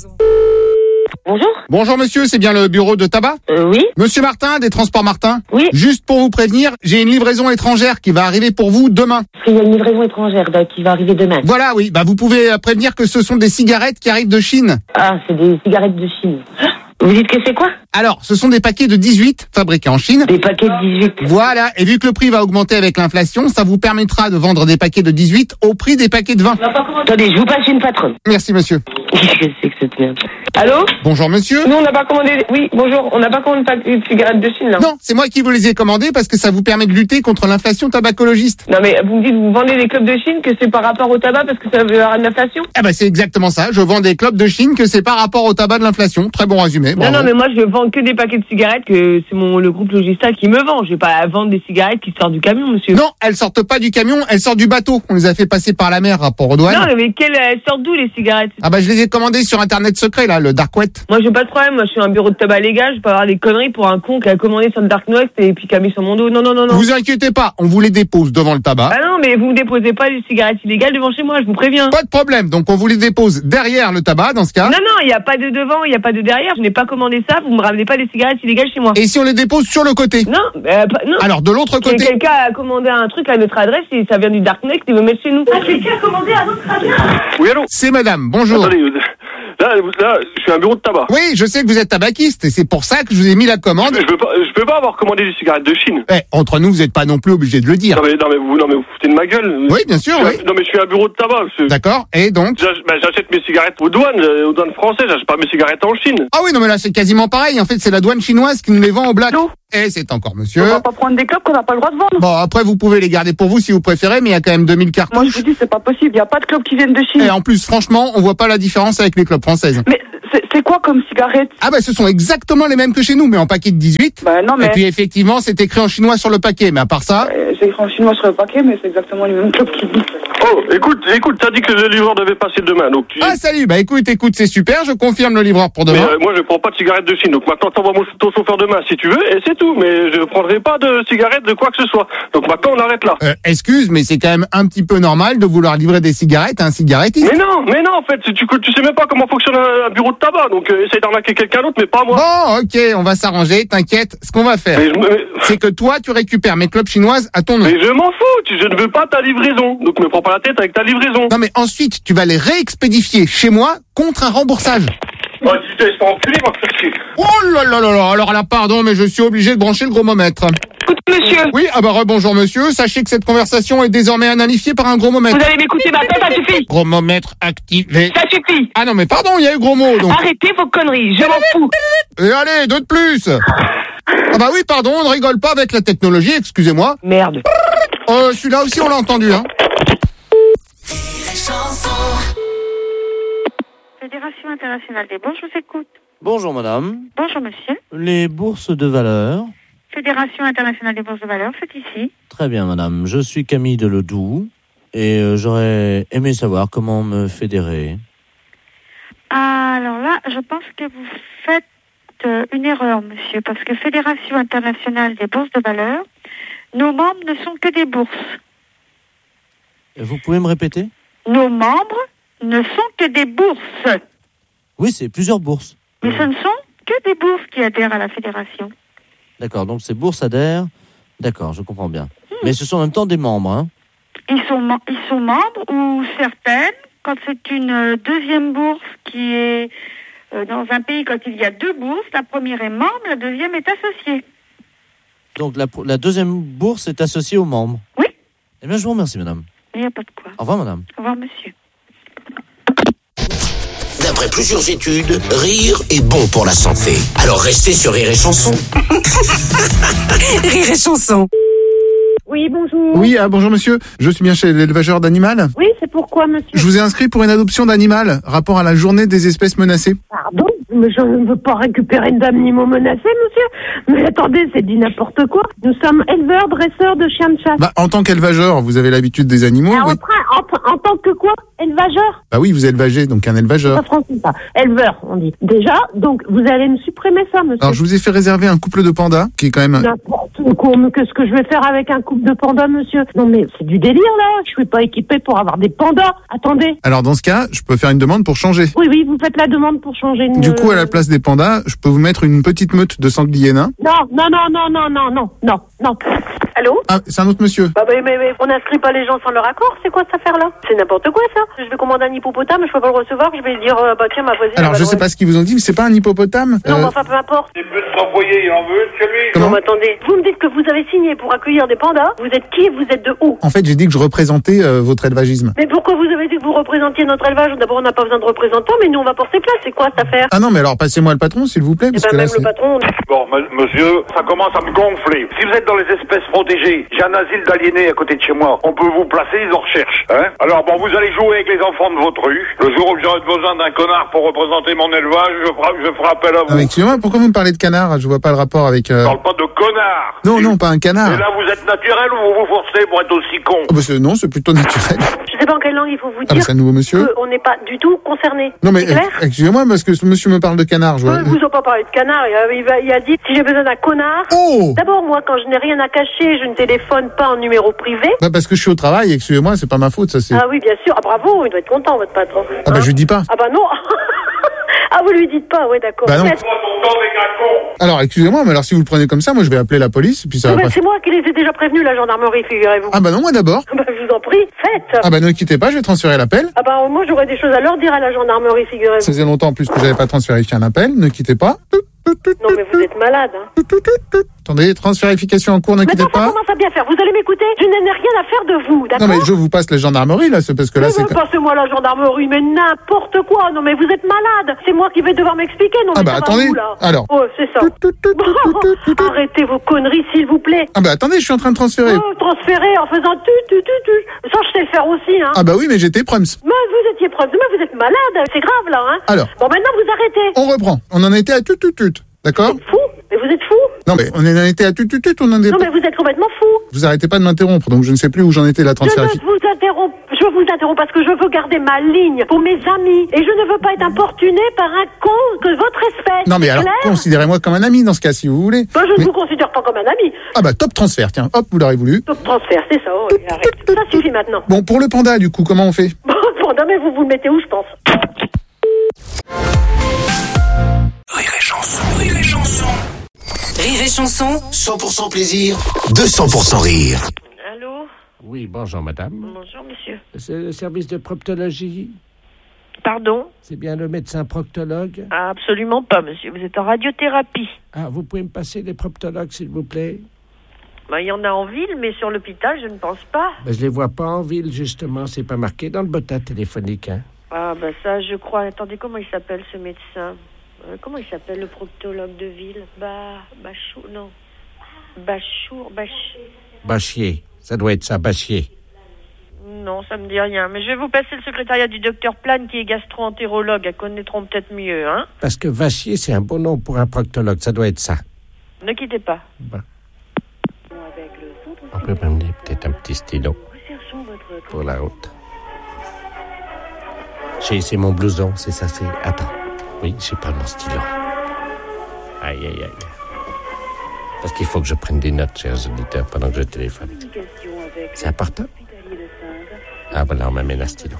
S3: Bonjour.
S2: Bonjour monsieur, c'est bien le bureau de tabac?
S3: Oui.
S2: Monsieur Martin, des Transports Martin?
S3: Oui.
S2: Juste pour vous prévenir, j'ai une livraison étrangère qui va arriver pour vous demain.
S12: Il y a une livraison étrangère qui va arriver demain.
S2: Voilà, oui. Vous pouvez prévenir que ce sont des cigarettes qui arrivent de Chine.
S12: Ah, c'est des cigarettes de Chine. Vous dites que c'est quoi?
S2: Alors, ce sont des paquets de 18 fabriqués en Chine.
S12: Des paquets de 18.
S2: Voilà, et vu que le prix va augmenter avec l'inflation, ça vous permettra de vendre des paquets de 18 au prix des paquets de 20.
S12: Attendez, je vous passe une patronne.
S2: Merci monsieur.
S12: Qu'est-ce que c'est que cette merde? Allô?
S2: Bonjour monsieur.
S4: Nous, on n'a pas commandé... Oui, bonjour, on n'a pas commandé de cigarettes de Chine, là.
S2: Non, c'est moi qui vous les ai commandées parce que ça vous permet de lutter contre l'inflation tabacologiste.
S4: Non, mais vous me dites, vous vendez des clubs de Chine, que c'est par rapport au tabac parce que ça veut avoir de l'inflation?
S2: C'est exactement ça. Je vends des clopes de Chine que c'est par rapport au tabac de l'inflation. Très bon résumé. Bravo.
S4: Non, mais moi, je vends que des paquets de cigarettes, que c'est le groupe Logista qui me vend. Je vais pas vendre des cigarettes qui sortent du camion, monsieur.
S2: Non, elles sortent pas du camion, elles sortent du bateau. On les a fait passer par la mer, rapport aux douanes.
S4: Non, mais elles sortent d'où, les cigarettes?
S2: Je les ai commandées sur Internet secret, là, le Dark Web.
S4: Moi, j'ai pas de problème. Moi, je suis un bureau de tabac légal. Je peux avoir des conneries pour un con qui a commandé sur le Dark Web et puis qui a mis sur mon dos. Non.
S2: Vous inquiétez pas, on vous les dépose devant le tabac.
S4: Ah non, mais vous me déposez pas des cigarettes illégales devant chez moi, je vous préviens.
S2: Pas de problème, donc on vous les dépose derrière le tabac, dans ce cas.
S4: Non, il n'y a pas de devant, il n'y a pas de derrière. Je n'ai pas commandé ça, vous me ramenez pas des cigarettes illégales chez moi.
S2: Et si on les dépose sur le côté?
S4: Non, non.
S2: Alors, de l'autre côté.
S4: Quelqu'un a commandé un truc à notre adresse et ça vient du Darknet, il veut mettre chez nous.
S3: Quelqu'un a commandé à notre adresse?
S1: Oui, allô?
S2: C'est madame, bonjour.
S1: Attendez, là, je suis un bureau de tabac.
S2: Oui, je sais que vous êtes tabaquiste et c'est pour ça que je vous ai mis la commande.
S1: Je peux pas avoir commandé des cigarettes de Chine.
S2: Entre nous, vous n'êtes pas non plus obligé de le dire.
S1: Non, mais vous foutez de ma gueule.
S2: Oui, bien sûr, oui.
S1: Non, mais je suis un bureau de tabac.
S2: D'accord, et donc?
S1: J'achète mes cigarettes aux douanes françaises, j'achète pas mes cigarettes en Chine.
S2: Ah oui, non, mais là, c'est quasiment pareil. En fait, c'est la douane chinoise qui nous les vend au black.
S3: Non.
S2: Et c'est encore monsieur.
S3: On va pas prendre des clubs qu'on n'a pas le droit de vendre.
S2: Bon, après, vous pouvez les garder pour vous si vous préférez, mais il y a quand même 2000 cartouches.
S3: Moi, je vous dis, c'est pas possible. Il n'y a pas de clubs qui viennent de Chine.
S2: Et en plus, franchement, on voit pas la différence avec les clubs françaises.
S3: Mais C'est quoi comme cigarette?
S2: Ah bah ce sont exactement les mêmes que chez nous, mais en paquet de 18.
S3: Bah non, mais...
S2: Et puis effectivement, c'est écrit en chinois sur le paquet, mais à part ça...
S3: c'est écrit en chinois sur le paquet, mais c'est exactement les mêmes clubs qui disent.
S11: Oh, écoute, t'as dit que le livreur devait passer demain, donc tu...
S2: Ah salut, bah écoute, c'est super, je confirme le livreur pour demain.
S11: Mais moi je prends pas de cigarette de Chine, donc maintenant t'envoies ton chauffeur demain si tu veux, et c'est tout, mais je prendrai pas de cigarette de quoi que ce soit. Donc maintenant on arrête là.
S2: Excuse, mais c'est quand même un petit peu normal de vouloir livrer des cigarettes à un cigarettiste.
S11: Mais non, en fait, tu sais même pas comment fonctionne un bureau de tabac, donc essaye d'arnaquer quelqu'un d'autre, mais pas moi.
S2: Bon, ok, on va s'arranger, t'inquiète. Ce qu'on va faire, c'est que toi, tu récupères mes clopes chinoises à ton nom.
S11: Mais je m'en fous, je ne veux pas ta livraison, donc me prends pas la tête avec ta livraison.
S2: Non mais ensuite, tu vas les réexpédifier chez moi contre un remboursage.
S11: Oh, tu te laisses pas enculer, va te faire chier.
S2: Oh là là là là, alors là, pardon, mais je suis obligé de brancher le gromomètre.
S3: Écoute, monsieur.
S2: Oui, ah bah rebonjour monsieur, sachez que cette conversation est désormais analysifiée par un gromomètre.
S3: Vous allez m'écouter maintenant, ça suffit.
S2: Gromomètre activé.
S3: Ça suffit.
S2: Ah non mais pardon, il y a eu gros mot donc.
S3: Arrêtez vos conneries, je m'en fous.
S2: Et allez, deux de plus. Ah bah oui, pardon, on ne rigole pas avec la technologie, excusez-moi.
S12: Merde.
S2: Celui-là aussi on l'a entendu, hein.
S10: Fédération internationale des bourses, je vous écoute.
S7: Bonjour madame.
S10: Bonjour monsieur.
S7: Les bourses de valeur.
S10: Fédération internationale des bourses de valeur, c'est ici.
S7: Très bien madame, je suis Camille Deledoux et j'aurais aimé savoir comment me fédérer.
S10: Alors là, je pense que vous faites une erreur monsieur, parce que Fédération internationale des bourses de valeur, nos membres ne sont que des bourses.
S7: Vous pouvez me répéter ?
S10: Nos membres ne sont que des bourses.
S7: Oui, c'est plusieurs bourses.
S10: Mais ce ne sont que des bourses qui adhèrent à la fédération.
S7: D'accord, donc ces bourses adhèrent. D'accord, je comprends bien. Mais ce sont en même temps des membres, hein ?
S10: Ils sont membres ou certaines, quand c'est une deuxième bourse qui est dans un pays, quand il y a deux bourses, la première est membre, la deuxième est associée.
S7: Donc la deuxième bourse est associée aux membres ?
S10: Oui.
S7: Eh bien, je vous remercie, madame.
S10: Il n'y a pas de quoi.
S7: Au revoir, madame.
S10: Au revoir, monsieur.
S6: D'après plusieurs études, rire est bon pour la santé. Alors restez sur Rire et Chanson.
S5: Rire et Chanson.
S3: Oui, bonjour.
S2: Oui, bonjour monsieur, je suis bien chez l'élevageur d'animal.
S3: Oui, c'est pourquoi, monsieur?
S2: Je vous ai inscrit pour une adoption d'animal, rapport à la journée des espèces menacées.
S3: Pardon? Mais je ne veux pas récupérer d'animaux menacés, monsieur. Mais attendez, c'est du n'importe quoi. Nous sommes éleveurs, dresseurs de chiens de chasse.
S2: Bah, en tant qu'élevageur, vous avez l'habitude des animaux.
S3: Alors,
S2: oui.
S3: en tant que quoi? Élevageur?
S2: Bah oui, vous élevagez, donc un élevageur.
S3: C'est pas français, ça. Éleveur, on dit. Déjà, donc, vous allez me supprimer ça, monsieur.
S2: Alors, je vous ai fait réserver un couple de pandas, qui est quand même...
S3: N'importe quoi, mais qu'est-ce que je vais faire avec un couple de pandas, monsieur? Non, mais c'est du délire, là. Je suis pas équipée pour avoir des pandas. Attendez.
S2: Alors, dans ce cas, je peux faire une demande pour changer.
S3: Oui, vous faites la demande pour changer.
S2: Du coup, à la place des pandas, je peux vous mettre une petite meute de sangliers nains.
S3: Non. Allô?
S2: Ah, c'est un autre monsieur.
S4: Bah, mais on n'inscrit pas les gens sans leur accord, c'est quoi cette affaire-là? C'est n'importe quoi, ça. Je vais commander un hippopotame, je peux pas le recevoir, je vais dire, bah tiens, ma voisine...
S2: Alors, je sais pas ce qu'ils vous ont dit, mais c'est pas un hippopotame.
S4: Non, mais enfin, peu importe.
S1: Il peut se renvoyer, il en veut, chez lui.
S2: Comment?
S4: Non, mais attendez, vous me dites que vous avez signé pour accueillir des pandas, vous êtes qui? Vous êtes de où?
S2: En fait, j'ai dit que je représentais votre élevagisme.
S4: Mais pourquoi vous avez dit que vous représentiez notre élevage? D'abord, on n'a pas besoin de représentants, mais nous, on va porter place. C'est quoi cette affaire?
S2: Ah non, mais alors passez-moi le patron, s'il vous plaît.
S4: Eh
S2: Parce
S4: ben,
S2: que là,
S4: même le patron...
S1: Bon, monsieur, ça commence à me gonfler. Si vous êtes dans les espèces protégées, j'ai un asile d'aliénés à côté de chez moi. On peut vous placer, ils en recherchent. Hein? Alors bon, vous allez jouer avec les enfants de votre rue. Le jour où j'aurai besoin d'un connard pour représenter mon élevage, je ferai appel à vous.
S2: Ah, excusez-moi, pourquoi vous me parlez de canard? Je vois pas le rapport avec...
S1: Je parle pas de connard.
S2: Non, pas un canard.
S1: Et là, vous êtes naturel ou vous vous forcez pour être aussi con?
S2: Ah bah non, c'est plutôt naturel.
S4: Je sais pas en quelle langue il faut vous
S2: Ah, mais
S4: dire
S2: c'est un nouveau monsieur.
S4: qu'on n'est pas du tout concernés.
S2: Non, mais
S4: C'est clair?
S2: excusez-moi, parce que ce monsieur me parle de canard. Je vois...
S4: Vous n'ont pas parlé de canard. Il a dit si j'ai besoin d'un connard.
S2: Oh!
S4: D'abord, moi, quand je n'ai rien à cacher, je ne téléphone pas en numéro privé.
S2: Bah parce que je suis au travail, excusez-moi, c'est pas ma faute, ça c'est...
S4: Ah oui, bien sûr. Ah bravo, il doit être content, votre patron.
S2: Ah bah je lui dis pas.
S4: Ah bah non. Ah, vous lui dites pas, ouais, d'accord.
S2: Bah non. Alors, excusez-moi, mais alors si vous le prenez comme ça, moi je vais appeler la police, puis ça va pas...
S4: C'est moi qui les ai déjà prévenus, la gendarmerie, figurez-vous.
S2: Ah bah non, moi d'abord.
S4: Bah, je vous en prie, faites.
S2: Ah bah ne quittez pas, je vais transférer l'appel.
S4: Ah bah moi j'aurais des choses à leur dire à la gendarmerie, figurez-vous.
S2: Ça faisait longtemps en plus que j'avais pas transféré un appel, ne quittez pas.
S4: Non, mais vous êtes malade, hein.
S2: Attendez, transférification en cours, n'inquiétez pas.
S4: Mais ça commence à bien faire. Vous allez m'écouter. Je n'ai rien à faire de vous, d'accord?
S2: Non, mais je vous passe la gendarmerie, là, c'est parce que là, c'est...
S4: Passez-moi la gendarmerie, mais n'importe quoi. Non, mais vous êtes malade. C'est moi qui vais devoir m'expliquer. Non, mais
S2: ah bah attendez,
S4: vous, là.
S2: alors...
S4: Oh, c'est ça. Arrêtez vos conneries, s'il vous plaît.
S2: Ah bah attendez, je suis en train de transférer.
S4: Oh, transférer en faisant tu. Ça, je sais le faire aussi, hein.
S2: Ah bah oui, mais j'étais Prums.
S4: Mais vous étiez Prums, mais vous êtes malade. C'est grave, là, hein.
S2: Alors...
S4: Bon, maintenant, vous arrêtez.
S2: On reprend. On en était à tut. D'accord?
S4: Vous êtes fou? Mais vous êtes fou?
S2: Non, mais on en était à tut, on en est...
S4: Non, mais vous êtes complètement fou.
S2: Vous arrêtez pas de m'interrompre, donc je ne sais plus où j'en étais, la transfération.
S4: Je vous interromps parce que je veux garder ma ligne pour mes amis. Et je ne veux pas être importuné par un con que votre espèce.
S2: Non, mais alors, considérez-moi comme un ami dans ce cas, si vous voulez.
S4: Moi, je ne vous considère pas comme un ami.
S2: Ah bah, top transfert, tiens, hop, vous l'aurez voulu.
S4: Top transfert, c'est ça, oui, arrête. Ça suffit maintenant.
S2: Bon, pour le panda, du coup, comment on fait?
S4: Bon, panda, mais vous le mettez où, je pense?
S6: Rire et chanson.
S5: Rire et chanson.
S6: 100% plaisir, 200% rire.
S10: Allô?
S9: Oui, bonjour madame.
S10: Bonjour monsieur.
S9: C'est le service de proctologie.
S10: Pardon?
S9: C'est bien le médecin proctologue?
S10: Ah, absolument pas monsieur, vous êtes en radiothérapie.
S9: Ah, vous pouvez me passer les proctologues s'il vous plaît?
S10: Bah, il y en a en ville, mais sur l'hôpital, je ne pense pas.
S9: Je les vois pas en ville justement, c'est pas marqué dans le bottin téléphonique, hein.
S10: Ah, bah ça, je crois. Attendez, comment il s'appelle ce médecin? Comment il s'appelle le proctologue de ville?
S9: Bachier, ça doit être ça, Bachier.
S10: Non, ça me dit rien. Mais je vais vous passer le secrétariat du docteur Plane qui est gastro-entérologue. Elles connaîtront peut-être mieux, hein.
S9: Parce que Vachier, c'est un bon nom pour un proctologue, ça doit être ça.
S10: Ne quittez pas.
S9: Bon. On peut m'amener peut-être un petit stylo pour la route. C'est mon blouson, c'est ça, c'est... Attends. Oui, j'ai pas mon stylo. Aïe. Parce qu'il faut que je prenne des notes, chers auditeurs, pendant que je téléphone. C'est important? Ah, voilà, on m'amène un stylo.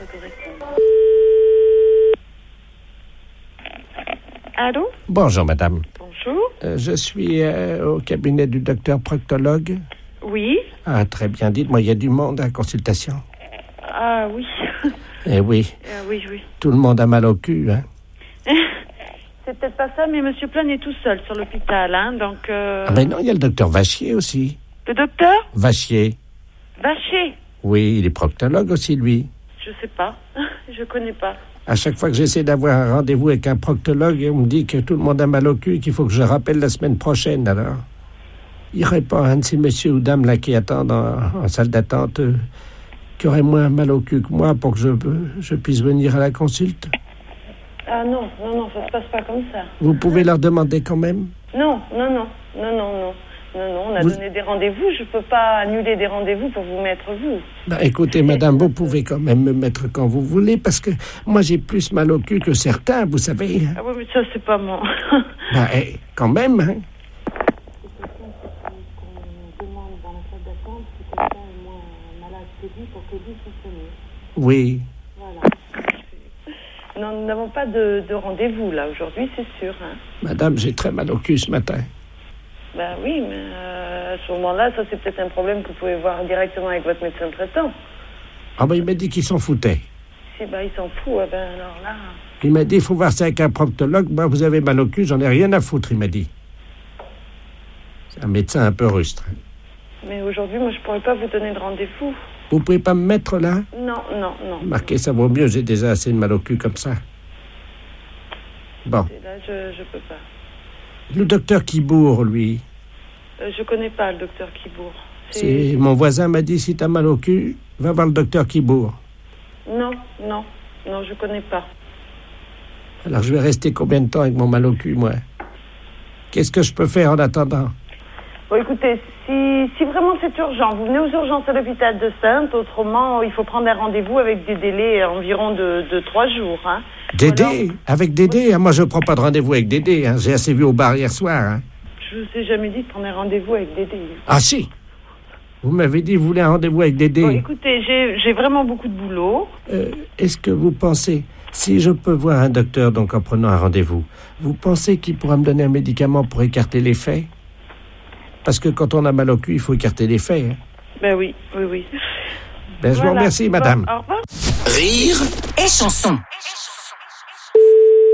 S10: Allô?
S9: Bonjour, madame.
S10: Bonjour.
S9: Je suis au cabinet du docteur proctologue.
S10: Oui.
S9: Ah, très bien. Dites-moi, il y a du monde à la consultation?
S10: Ah, oui.
S9: Eh oui.
S10: Oui.
S9: Tout le monde a mal au cul, hein?
S10: C'est peut-être pas ça, mais monsieur Plane est tout seul sur l'hôpital, hein, donc...
S9: Ah ben non, il y a le docteur Vachier aussi.
S10: Le docteur?
S9: Vachier.
S10: Vachier?
S9: Oui, il est proctologue aussi, lui.
S10: Je sais pas. Je connais pas.
S9: À chaque fois que j'essaie d'avoir un rendez-vous avec un proctologue, on me dit que tout le monde a mal au cul et qu'il faut que je rappelle la semaine prochaine, alors. Il n'y aurait pas un de ces messieurs ou dames là qui attendent en salle d'attente qui aurait moins mal au cul que moi pour que je puisse venir à la consulte?
S10: Ah non, ça se passe pas comme ça.
S9: Vous pouvez leur demander quand même?
S10: Non, on a donné des rendez-vous, je peux pas annuler des rendez-vous pour vous mettre vous.
S9: Écoutez, madame, vous pouvez quand même me mettre quand vous voulez, parce que moi j'ai plus mal au cul que certains, vous savez.
S10: Ah oui, mais ça c'est pas moi.
S9: Quand même, hein. Oui.
S10: Voilà. Non, nous n'avons pas de rendez-vous là aujourd'hui, c'est sûr. Hein.
S9: Madame, j'ai très mal au cul ce matin.
S10: Oui, mais à ce moment-là, ça c'est peut-être un problème que vous pouvez voir directement avec votre médecin traitant.
S9: Ah il m'a dit qu'il s'en foutait.
S10: Si, il s'en fout, alors là...
S9: Il m'a dit, il faut voir ça avec un proctologue. Vous avez mal au cul, j'en ai rien à foutre, il m'a dit. C'est un médecin un peu rustre.
S10: Mais aujourd'hui, moi, je pourrais pas vous donner de rendez-vous.
S9: Vous pouvez pas me mettre là?
S10: Non.
S9: Marquez, ça vaut mieux, j'ai déjà assez de mal au cul comme ça. Bon.
S10: Et là, je peux pas.
S9: Le docteur Kibourg, lui.
S10: Je connais pas le docteur Kibourg.
S9: C'est... Mon voisin m'a dit, si t'as mal au cul, va voir le docteur Kibourg.
S10: Non, je connais pas.
S9: Alors je vais rester combien de temps avec mon mal au cul, moi? Qu'est-ce que je peux faire en attendant?
S10: Bon, écoutez, si vraiment c'est urgent, vous venez aux urgences à l'hôpital de Saintes. Autrement, il faut prendre un rendez-vous avec des délais environ de 3 jours. Hein.
S9: Dédé? Avec Dédé? Moi, je ne prends pas de rendez-vous avec Dédé. Hein. J'ai assez vu au bar hier soir. Hein.
S10: Je vous ai jamais dit de prendre un rendez-vous avec Dédé.
S9: Ah si? Vous m'avez dit que vous voulez un rendez-vous avec Dédé.
S10: Bon, écoutez, j'ai vraiment beaucoup de boulot.
S9: Est-ce que vous pensez... Si je peux voir un docteur, donc en prenant un rendez-vous, vous pensez qu'il pourra me donner un médicament pour écarter les faits? Parce que quand on a mal au cul, il faut écarter les faits. Hein.
S10: Oui.
S9: Je vous remercie, madame.
S10: Au revoir.
S6: Rire
S5: et chanson.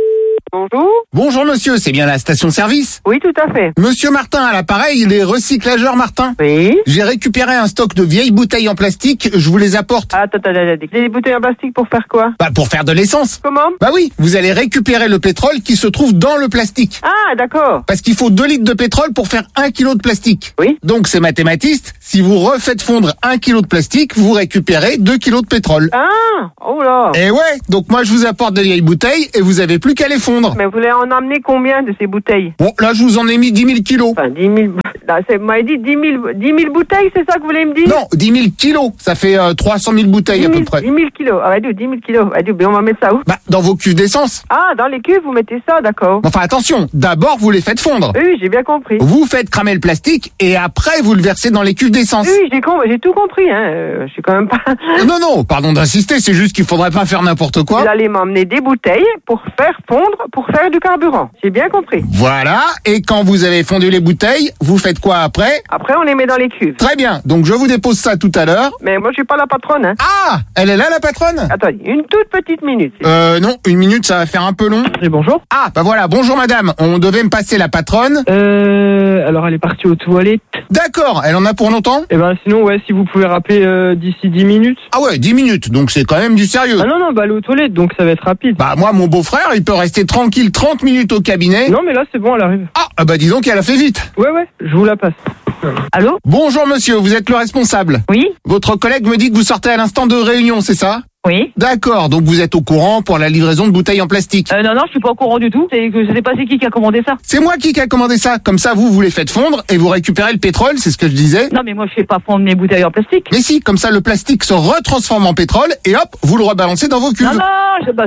S4: Bonjour.
S13: Bonjour monsieur, c'est bien la station-service?
S4: Oui, tout à fait.
S13: Monsieur Martin à l'appareil, les recyclageurs Martin.
S4: Oui.
S13: J'ai récupéré un stock de vieilles bouteilles en plastique, je vous les apporte.
S4: Attends. Des bouteilles en plastique pour faire quoi?
S13: Bah pour faire de l'essence.
S4: Comment?
S13: Bah oui, vous allez récupérer le pétrole qui se trouve dans le plastique.
S4: Ah, d'accord.
S13: Parce qu'il faut 2 litres de pétrole pour faire 1 kilo de plastique.
S4: Oui.
S13: Donc c'est mathématiste, si vous refaites fondre 1 kilo de plastique, vous récupérez 2 kilos de pétrole.
S4: Ah, oh là.
S13: Et ouais, donc moi je vous apporte des vieilles bouteilles et vous avez plus qu'à les fondre.
S4: Mais vous voulez en amener combien de ces bouteilles?
S13: Bon, là je vous en ai mis 10 000 kilos.
S4: Enfin, 10 000... Là, vous m'avez dit 10 000 bouteilles, c'est ça que vous voulez me dire?
S13: Non, 10 000 kilos, ça fait 300 000 bouteilles
S4: 10 000,
S13: à peu près.
S4: 10 000 kilos, ah, 10 000 kilos. Mais on va mettre ça où?
S13: Bah, dans vos cuves d'essence.
S4: Ah, dans les cuves, vous mettez ça, d'accord.
S13: Enfin attention, d'abord vous les faites fondre.
S4: Oui, j'ai bien compris.
S13: Vous faites cramer le plastique et après vous le versez dans les cuves d'essence.
S4: Oui, j'ai tout compris, hein. Je suis quand même pas...
S13: Non, pardon d'insister, c'est juste qu'il faudrait pas faire n'importe quoi.
S4: Vous allez m'emmener des bouteilles pour faire fondre, pour faire du carburant. J'ai bien compris.
S13: Voilà, et quand vous avez fondu les bouteilles, vous faites quoi après?
S4: Après, on les met dans les cuves.
S13: Très bien, donc je vous dépose ça tout à l'heure.
S4: Mais moi, je suis pas la patronne, hein.
S13: Ah, elle est là la patronne?
S4: Attendez, une toute petite minute.
S13: Non, 1 minute, ça va faire un peu long.
S4: Et bonjour.
S13: Ah, bah voilà, bonjour madame, on devait me passer la patronne.
S14: Alors elle est partie aux toilettes.
S13: D'accord, elle en a pour longtemps?
S14: Eh ben sinon, ouais, si vous pouvez rappeler d'ici 10 minutes.
S13: Ah ouais, 10 minutes, donc c'est quand même du sérieux.
S14: Ah non, bah elle est aux toilettes, donc ça va être rapide.
S13: Bah moi, mon beau-frère, il peut rester tranquille 30 minutes au cabinet.
S14: Non, mais là c'est bon, elle arrive.
S13: Ah bah dis donc, elle a fait vite.
S14: Ouais, je vous la passe.
S4: Allô?
S13: Bonjour monsieur, vous êtes le responsable?
S4: Oui.
S13: Votre collègue me dit que vous sortez à l'instant de réunion, c'est ça?
S4: Oui.
S13: D'accord, donc vous êtes au courant pour la livraison de bouteilles en plastique?
S4: Non, je suis pas au courant du tout. Je sais pas c'est qui a commandé ça.
S13: C'est moi qui a commandé ça. Comme ça, vous les faites fondre et vous récupérez le pétrole, c'est ce que je disais.
S4: Non, mais moi je fais pas fondre mes bouteilles en plastique.
S13: Mais si, comme ça le plastique se retransforme en pétrole et hop, vous le rebalancez dans vos cuves.
S4: Non, je peux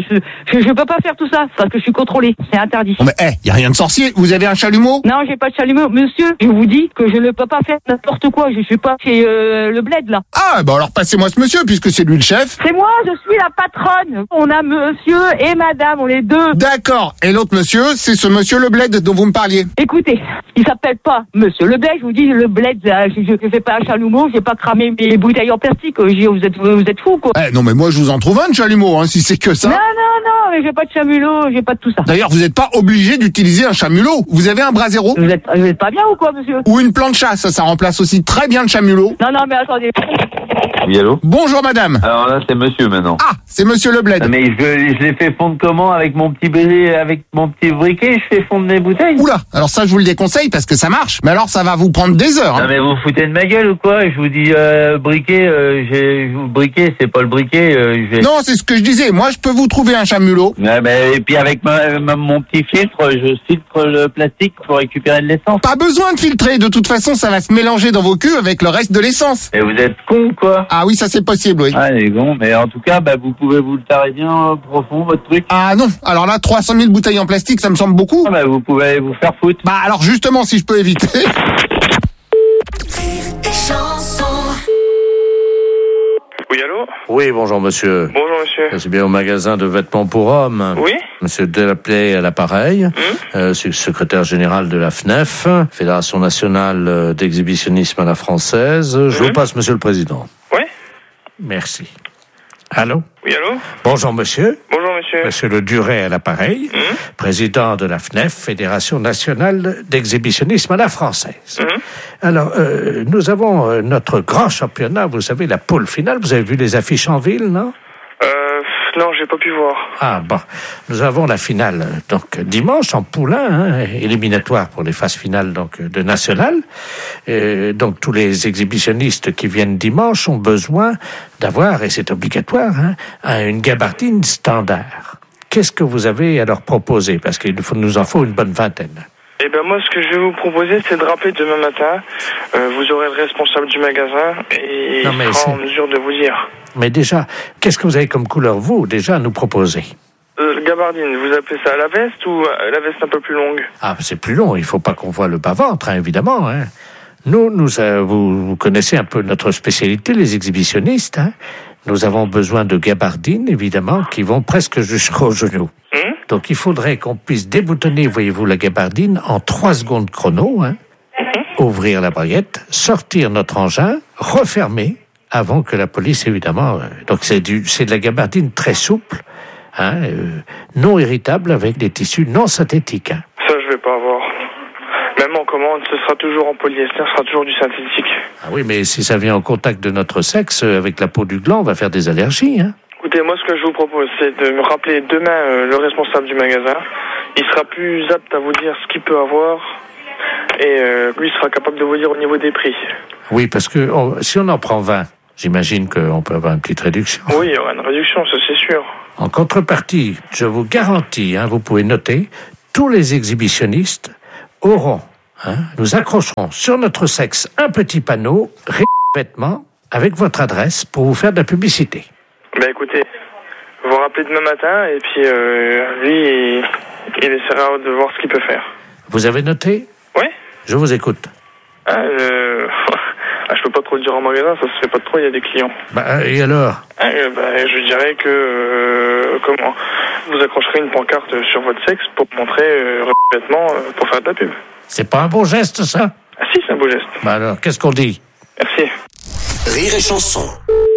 S4: pas faire tout ça parce que je suis contrôlée. C'est interdit.
S13: Bon, mais y a rien de sorcier. Vous avez un chalumeau?
S4: Non, j'ai pas de chalumeau. Monsieur, je vous dis que je ne peux pas faire n'importe quoi. Je suis pas chez le bled là.
S13: Ah, bah alors passez-moi ce monsieur puisque c'est lui le chef.
S4: C'est moi, je suis la patronne. On a monsieur et madame, on est deux.
S13: D'accord. Et l'autre monsieur, c'est ce monsieur le bled dont vous me parliez.
S4: Écoutez, il s'appelle pas monsieur le bled, je vous dis le bled, je fais pas un chalumeau, j'ai pas cramé mes bouteilles en plastique. Vous êtes fous, quoi.
S13: Non, mais moi je vous en trouve un de chalumeau, hein, si c'est que ça.
S4: Non, mais j'ai pas de chalumeau, j'ai pas de tout ça.
S13: D'ailleurs, vous n'êtes pas obligé d'utiliser un chalumeau. Vous avez un brasero.
S4: Vous êtes pas bien ou quoi, monsieur?
S13: Ou une plancha, ça remplace aussi très bien le chalumeau.
S4: Non, mais attendez.
S15: Oui, allô?
S13: Bonjour madame.
S15: Alors là, c'est monsieur maintenant.
S13: Ah, c'est monsieur le bled.
S15: Mais je l'ai fait fondre comment? Avec mon petit briquet, je fais fondre mes bouteilles?
S13: Oula, alors ça je vous le déconseille parce que ça marche. Mais alors ça va vous prendre des heures. Hein.
S15: Non mais vous foutez de ma gueule ou quoi? Je vous dis briquet, c'est pas le briquet.
S13: Non, c'est ce que je disais. Moi je peux vous trouver un chalumeau.
S15: Ouais, et puis avec mon petit filtre, je filtre le plastique pour récupérer de l'essence.
S13: Pas besoin de filtrer, de toute façon ça va se mélanger dans vos cuves avec le reste de l'essence.
S15: Et vous êtes con quoi?
S13: Ah oui, ça c'est possible, oui.
S15: Ah les cons, mais en tout cas, vous pouvez vous le tarer bien profond votre truc.
S13: Ah non, alors là 300 000 bouteilles en plastique, ça me semble beaucoup.
S15: Ah vous pouvez vous faire foutre.
S13: Bah alors justement, si je peux éviter.
S16: Oui, allô?
S7: Oui, bonjour monsieur.
S16: Bonjour monsieur.
S7: C'est bien au magasin de vêtements pour hommes.
S16: Oui.
S7: Monsieur Delaplay à l'appareil. C'est le secrétaire général de la FNEF, Fédération nationale d'exhibitionnisme à la française. Je vous passe monsieur le président.
S16: Oui.
S7: Merci. Allô?
S16: Oui, allô?
S7: Bonjour monsieur.
S16: Bonjour monsieur.
S7: Monsieur Le Duret à l'appareil, président de la FNEF, Fédération nationale d'exhibitionnisme à la française. Alors, nous avons notre grand championnat, vous savez, la poule finale. Vous avez vu les affiches en ville, non?
S16: Non, j'ai pas pu voir.
S7: Ah bon, nous avons la finale donc dimanche en poulain, éliminatoire pour les phases finales donc de national. Donc tous les exhibitionnistes qui viennent dimanche ont besoin d'avoir, et c'est obligatoire, une gabardine standard. Qu'est-ce que vous avez à leur proposer? Parce qu'il nous en faut une bonne vingtaine.
S16: Eh ben moi, ce que je vais vous proposer, c'est de rappeler demain matin. Vous aurez le responsable du magasin et il sera en mesure de vous dire.
S7: Mais déjà, qu'est-ce que vous avez comme couleur, vous, déjà, à nous proposer?
S16: Gabardine, vous appelez ça la veste ou la veste un peu plus longue?
S7: Ah, c'est plus long, il faut pas qu'on voit le bas-ventre, évidemment. Nous, vous connaissez un peu notre spécialité, les exhibitionnistes. Nous avons besoin de gabardines, évidemment, qui vont presque jusqu'aux genoux. Donc, il faudrait qu'on puisse déboutonner, voyez-vous, la gabardine en 3 secondes chrono, ouvrir la braguette, sortir notre engin, refermer, avant que la police, évidemment... donc, c'est de la gabardine très souple,
S9: non irritable avec des tissus non synthétiques. Hein.
S16: Ça, je vais pas avoir. Même en commande, ce sera toujours en polyester, ce sera toujours du synthétique.
S9: Ah oui, mais si ça vient en contact de notre sexe avec la peau du gland, on va faire des allergies. Hein.
S16: Écoutez, moi, ce que je vous propose, c'est de me rappeler demain le responsable du magasin. Il sera plus apte à vous dire ce qu'il peut avoir. Et lui sera capable de vous dire au niveau des prix.
S9: Oui, parce que si on en prend 20, j'imagine qu'on peut avoir une petite réduction.
S16: Oui, il y aura une réduction, ça c'est sûr.
S9: En contrepartie, je vous garantis, vous pouvez noter, tous les exhibitionnistes auront, nous accrocherons sur notre sexe un petit panneau, vêtements, avec votre adresse pour vous faire de la publicité.
S16: Ben écoutez, vous rappelez demain matin et puis lui, il essaiera de voir ce qu'il peut faire.
S9: Vous avez noté ?
S16: Oui.
S9: Je vous écoute.
S16: Je peux pas trop le dire en magasin, ça se fait pas trop, il y a des clients.
S9: Et alors ?
S16: Je dirais que vous accrocherez une pancarte sur votre sexe pour montrer vêtements pour faire de la pub.
S9: C'est pas un beau geste, ça ?
S16: Ah si, c'est un beau geste.
S9: Alors, qu'est-ce qu'on dit ?
S16: Merci.
S6: Rire et chanson.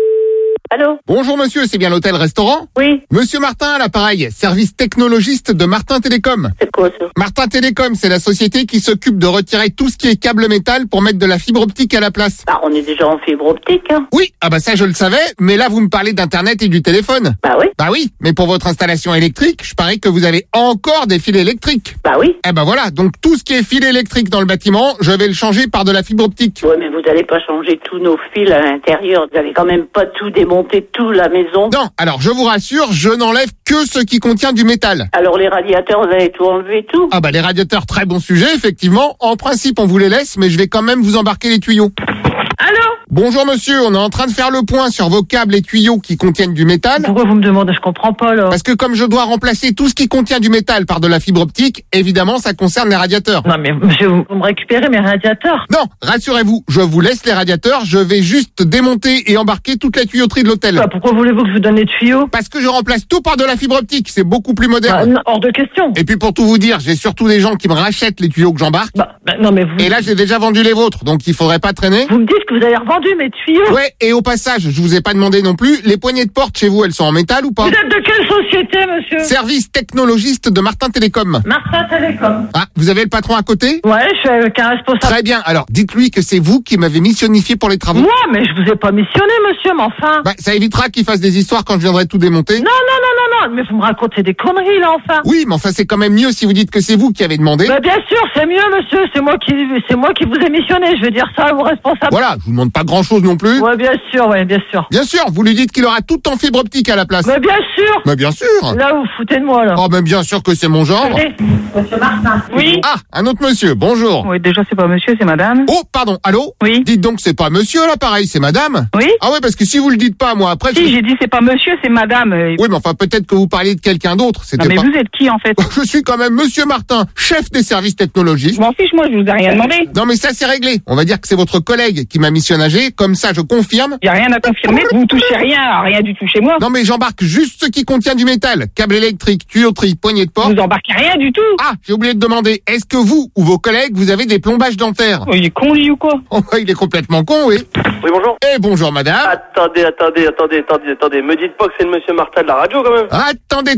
S13: Allô ? Bonjour monsieur, c'est bien l'hôtel-restaurant ?
S12: Oui.
S13: Monsieur Martin à l'appareil, service technologiste de Martin Télécom.
S12: C'est quoi ça ?
S13: Martin Télécom, c'est la société qui s'occupe de retirer tout ce qui est câble métal pour mettre de la fibre optique à la place.
S12: On est déjà en fibre optique, hein.
S13: Oui, ça je le savais, mais là vous me parlez d'internet et du téléphone.
S12: Oui.
S13: Oui, mais pour votre installation électrique, je parie que vous avez encore des fils électriques.
S12: Oui.
S13: Voilà, donc tout ce qui est fil électrique dans le bâtiment, je vais le changer par de la fibre optique.
S12: Oui, mais vous n'allez pas changer tous nos fils à l'intérieur, vous n'allez quand même pas tout démonter, tout la maison.
S13: Non, alors je vous rassure, je n'enlève que ce qui contient du métal.
S12: Alors les radiateurs, vous allez tout enlever, tout ?
S13: Les radiateurs, très bon sujet, effectivement. En principe, on vous les laisse, mais je vais quand même vous embarquer les tuyaux.
S12: Allô ?
S13: Bonjour monsieur, on est en train de faire le point sur vos câbles et tuyaux qui contiennent du métal.
S12: Pourquoi vous me demandez ? Je comprends pas là.
S13: Parce que comme je dois remplacer tout ce qui contient du métal par de la fibre optique, évidemment ça concerne les radiateurs.
S12: Non mais monsieur, vous me récupérez mes radiateurs ?
S13: Non, rassurez-vous, je vous laisse les radiateurs, je vais juste démonter et embarquer toute la tuyauterie de l'hôtel.
S12: Pourquoi voulez-vous que je vous donne les tuyaux ?
S13: Parce que je remplace tout par de la fibre optique, c'est beaucoup plus moderne.
S12: Non, hors de question.
S13: Et puis pour tout vous dire, j'ai surtout des gens qui me rachètent les tuyaux que j'embarque.
S12: Non mais vous...
S13: Et là j'ai déjà vendu les vôtres, donc il faudrait pas traîner.
S12: Vous me dites que vous avez revendu mes tuyaux ?
S13: Ouais, et au passage, je vous ai pas demandé non plus, les poignées de porte chez vous, elles sont en métal ou pas ?
S12: Vous êtes de quelle société, monsieur ?
S13: Service technologiste de Martin Télécom.
S12: Martin Télécom.
S13: Vous avez le patron à côté ?
S12: Ouais, je suis avec un responsable.
S13: Très bien, alors dites-lui que c'est vous qui m'avez missionnifié pour les travaux.
S12: Moi, mais je vous ai pas missionné, monsieur, mais enfin.
S13: Ça évitera qu'il fasse des histoires quand je viendrai tout démonter.
S12: Non, mais vous me racontez des conneries, là, enfin.
S13: Oui, mais enfin, c'est quand même mieux si vous dites que c'est vous qui avez demandé.
S12: Bien sûr, c'est mieux, monsieur, c'est moi qui vous ai missionné, je vais dire ça au responsable.
S13: Voilà, je vous demande pas grand-chose non plus.
S12: Ouais, bien sûr.
S13: Bien sûr, vous lui dites qu'il aura tout en fibre optique à la place.
S12: Mais bien sûr.
S13: Mais bien sûr.
S12: Là, vous foutez de moi, là.
S13: Bien sûr que c'est mon genre.
S12: Monsieur Martin. Oui.
S13: Un autre monsieur, bonjour.
S14: Oui, déjà, c'est pas monsieur, c'est madame.
S13: Oh, pardon, allô ?
S14: Oui.
S13: Dites donc, c'est pas monsieur, là, pareil, c'est madame.
S14: Oui.
S13: Ah ouais, parce que si vous le dites pas, moi, après...
S14: Si, j'ai dit c'est pas monsieur, c'est madame.
S13: Oui, mais enfin, peut-être que vous parliez de quelqu'un d'autre.
S14: Non, mais vous êtes qui, en fait ?
S13: Je suis quand même monsieur Martin, chef des services technologiques.
S14: Je m'en fiche, moi, je vous ai rien demandé.
S13: Non, mais ça, c'est réglé. On va dire que c'est votre collègue qui m'a missionné, comme ça, je confirme.
S14: Y a rien à confirmer, vous touchez rien du tout chez moi.
S13: Non, mais j'embarque juste ce qui contient du métal. Câble électrique, tuyauterie, poignée de porte.
S14: Vous embarquez rien du tout.
S13: J'ai oublié de demander, est-ce que vous ou vos collègues, vous avez des plombages dentaires ?
S14: Il est con, lui, ou quoi ?
S13: Il est complètement con, oui.
S11: Oui, bonjour.
S13: Bonjour, madame.
S11: Attendez. Me dites pas que c'est le monsieur Martin de la radio, quand même.
S13: Attendez.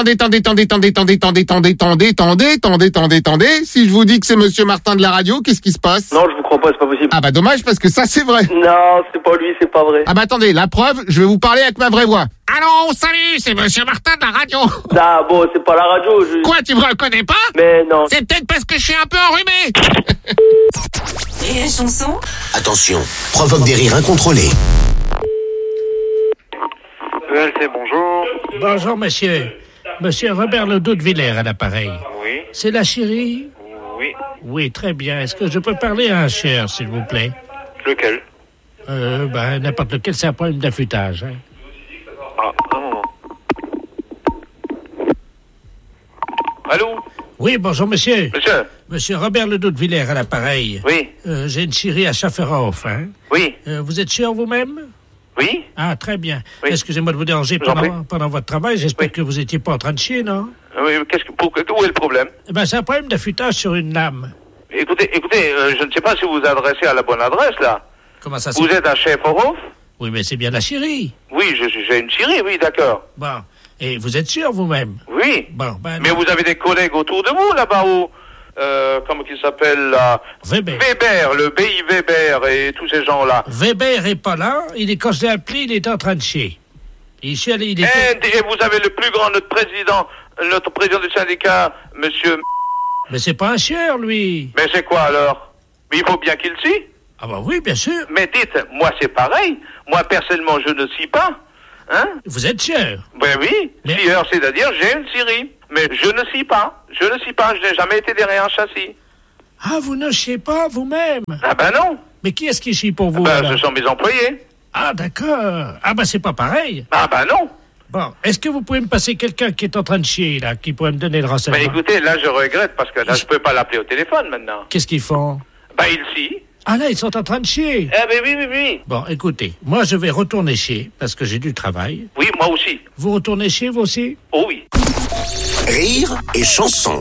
S13: Si je vous dis que c'est monsieur Martin de la radio, qu'est-ce qui se passe ?
S11: Non, je vous crois pas, c'est pas possible.
S13: Dommage, parce que ça, c'est vrai.
S11: Non, c'est pas lui, c'est pas vrai.
S13: Attendez, la preuve, je vais vous parler avec ma vraie voix. Allô, salut, c'est monsieur Martin de la radio.
S11: Bon, c'est pas la radio,
S13: Quoi, tu me reconnais pas ?
S11: Mais non.
S13: C'est peut-être parce que je suis un peu enrhumé.
S5: Rire et chanson.
S6: Attention, provoque des rires incontrôlés.
S1: ELC, bonjour.
S9: Bonjour, monsieur. Monsieur Robert Ledoux de Villers à l'appareil.
S1: Oui.
S9: C'est la chérie ?
S1: Oui.
S9: Oui, très bien. Est-ce que je peux parler à un cher, s'il vous plaît ?
S1: Lequel ?
S9: N'importe lequel, c'est un problème d'affûtage. Hein.
S1: Un moment. Allô ?
S9: Oui, bonjour, monsieur.
S1: Monsieur ?
S9: Monsieur Robert Ledoux de Villers à l'appareil.
S1: Oui.
S9: J'ai une chérie à Schafferhof, hein.
S1: Oui.
S9: Vous êtes sûr vous-même ?
S1: Oui.
S9: Très bien.
S1: Oui.
S9: Excusez-moi de vous déranger pendant votre travail. J'espère que vous étiez pas en train de chier, non ?
S1: Oui, où est le problème ?
S9: C'est un problème d'affûtage sur une lame.
S1: Écoutez, je ne sais pas si vous vous adressez à la bonne adresse, là.
S9: Comment ça se
S1: Vous êtes à Schafferhof ?
S9: Oui, mais c'est bien la chérie.
S1: Oui, j'ai une chérie, oui, d'accord.
S9: Bon, Et vous êtes sûr vous-même?
S17: Oui.
S9: Bon, ben
S17: mais
S9: non.
S17: vous avez des collègues autour de vous là-bas où comment qu'il s'appelle là?
S9: Weber.
S17: Weber, le BI Weber et tous ces gens-là.
S9: Weber est pas là. Quand je l'ai appelé, il est en train de chier. Il chie, il était...
S17: Et vous avez le plus grand, notre président du syndicat, monsieur...
S9: Mais c'est pas un chieur, lui.
S17: Mais c'est quoi alors? Mais il faut bien qu'il scie.
S9: Ah bah oui, bien sûr.
S17: Mais dites, moi c'est pareil. Moi personnellement, je ne scie pas. Hein?
S9: Vous êtes chieur?
S17: Ben oui, scieur, c'est-à-dire j'ai une scierie. Mais je ne scie pas. Je n'ai jamais été derrière un châssis.
S9: Ah, vous ne chiez pas vous-même?
S17: Ah ben non.
S9: Mais qui est-ce qui chie pour vous?
S17: Ben ce sont mes employés.
S9: Ah d'accord. Ah ben c'est pas pareil.
S17: Ah ben non.
S9: Bon, est-ce que vous pouvez me passer quelqu'un qui est en train de chier, là, qui pourrait me donner le renseignement?
S17: Ben écoutez, là je regrette parce que là je peux pas l'appeler au téléphone maintenant.
S9: Qu'est-ce qu'ils font?
S17: Ben ils scient.
S9: Ah là, ils sont en train de chier.
S17: Eh ben oui.
S9: Bon, écoutez, moi je vais retourner chier, parce que j'ai du travail.
S17: Oui, moi aussi.
S9: Vous retournez chier, vous aussi?
S17: Oh oui.
S6: Rire et chanson.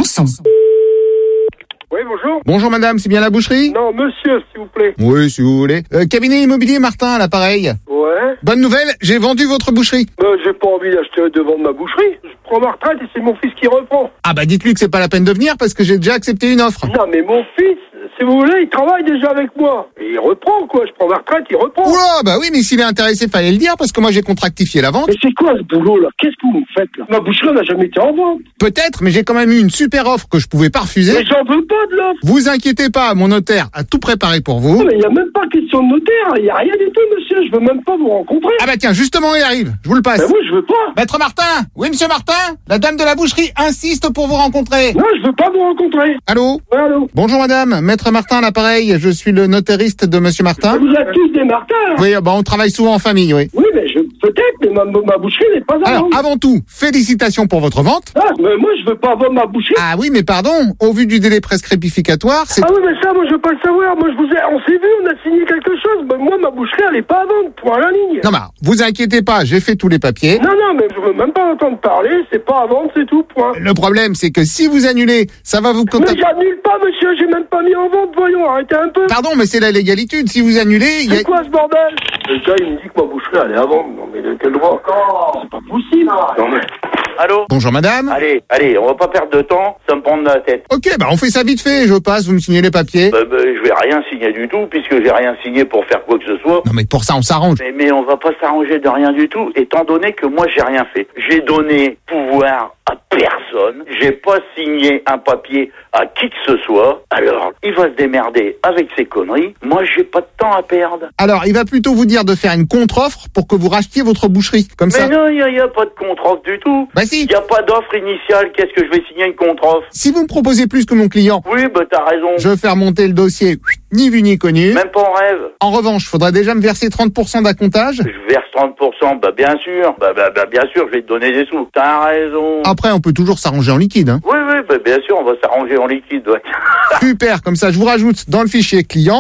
S11: Oui, bonjour.
S13: Bonjour madame, c'est bien la boucherie?
S11: Non, monsieur, s'il vous plaît.
S13: Oui, si vous voulez. Cabinet immobilier Martin à l'appareil.
S11: Ouais.
S13: Bonne nouvelle, j'ai vendu votre boucherie.
S11: J'ai pas envie d'acheter devant ma boucherie. Je prends ma retraite et c'est mon fils qui reprend.
S13: Ah bah dites-lui que c'est pas la peine de venir parce que j'ai déjà accepté une offre.
S11: Non, mais mon fils, si vous voulez, il travaille déjà avec moi. Et il reprend, quoi. Je prends ma retraite, il reprend.
S13: Oula, bah oui, mais s'il est intéressé, fallait le dire parce que moi j'ai contractifié la vente.
S11: Mais c'est quoi ce boulot, là? Qu'est-ce que vous me faites, là? Ma boucherie n'a jamais été en vente.
S13: Peut-être, mais j'ai quand même eu une super offre que je pouvais pas refuser.
S11: Mais j'en veux pas de l'offre.
S13: Vous inquiétez pas, mon notaire a tout préparé pour vous.
S11: Non, mais il y a même pas question de notaire. Il y a rien du tout, monsieur. Je veux même pas vous rencontrer.
S13: Ah bah tiens, justement, il arrive. Je vous le passe.
S11: Mais moi, je veux pas.
S13: Maître Martin. Oui, monsieur Martin. La dame de la boucherie insiste pour vous rencontrer.
S11: Non, je veux pas vous rencontrer.
S13: Allô?
S11: Ouais, allô?
S13: Bonjour madame, Maître Martin à l'appareil. Je suis le notériste de monsieur Martin.
S11: Vous êtes tous des Martins, là.
S13: Oui, bah on travaille souvent en famille, oui.
S11: Oui, mais peut-être, mais ma boucherie n'est pas à
S13: Alors,
S11: vendre.
S13: avant tout, félicitations pour votre vente.
S11: Ah, mais moi, je veux pas vendre ma boucherie.
S13: Ah oui, mais pardon, au vu du délai prescriptificatoire, c'est...
S11: Ah oui, mais ça, moi, je veux pas le savoir. Moi, on s'est vu, on a signé quelque chose. Mais moi, ma boucherie, elle est pas à vendre, point à la ligne.
S13: Non, bah, vous inquiétez pas, j'ai fait tous les papiers.
S11: Non, mais je veux même pas entendre parler. C'est pas à vendre, c'est tout, point.
S13: Le problème, c'est que si vous annulez, ça va vous
S11: Mais
S13: contacter...
S11: j'annule pas, monsieur. J'ai même pas mis en vente. Voyons, arrêtez un peu.
S13: Pardon, mais c'est la légalitude. Si vous annulez, il y a...
S11: C'est quoi ce bordel? Le gars, il me dit que ma boucherie, elle est à vendre. Non, mais de quel droit? C'est pas possible. Non, mais...
S17: Allô?
S13: Bonjour madame.
S17: Allez, on va pas perdre de temps, ça me prend de la tête.
S13: Ok, bah on fait ça vite fait, je passe, vous me signez les papiers.
S17: Je vais rien signer du tout, puisque j'ai rien signé pour faire quoi que ce soit.
S13: Non mais pour ça on s'arrange.
S17: Mais on va pas s'arranger de rien du tout, étant donné que moi j'ai rien fait. J'ai donné pouvoir à personne, j'ai pas signé un papier à qui que ce soit, alors il va se démerder avec ses conneries, moi j'ai pas de temps à perdre.
S13: Alors il va plutôt vous dire de faire une contre-offre pour que vous rachetiez votre boucherie, comme ça.
S17: Mais non, il y a pas de contre-offre du tout.
S13: Bah si.
S17: Il y a pas d'offre initiale, qu'est-ce que je vais signer une contre-offre?
S13: Si vous me proposez plus que mon client,
S17: oui, bah t'as raison.
S13: Je vais faire monter le dossier, ni vu ni connu.
S17: Même pas en rêve.
S13: En revanche, faudrait déjà me verser 30% d'accomptage.
S17: Je verse 30%, bah bien sûr. Bah bien sûr, je vais te donner des sous. T'as raison.
S13: Après, on peut toujours s'arranger en liquide, hein.
S17: Oui, bah bien sûr, on va s'arranger en liquide, ouais.
S13: Super, comme ça je vous rajoute dans le fichier client.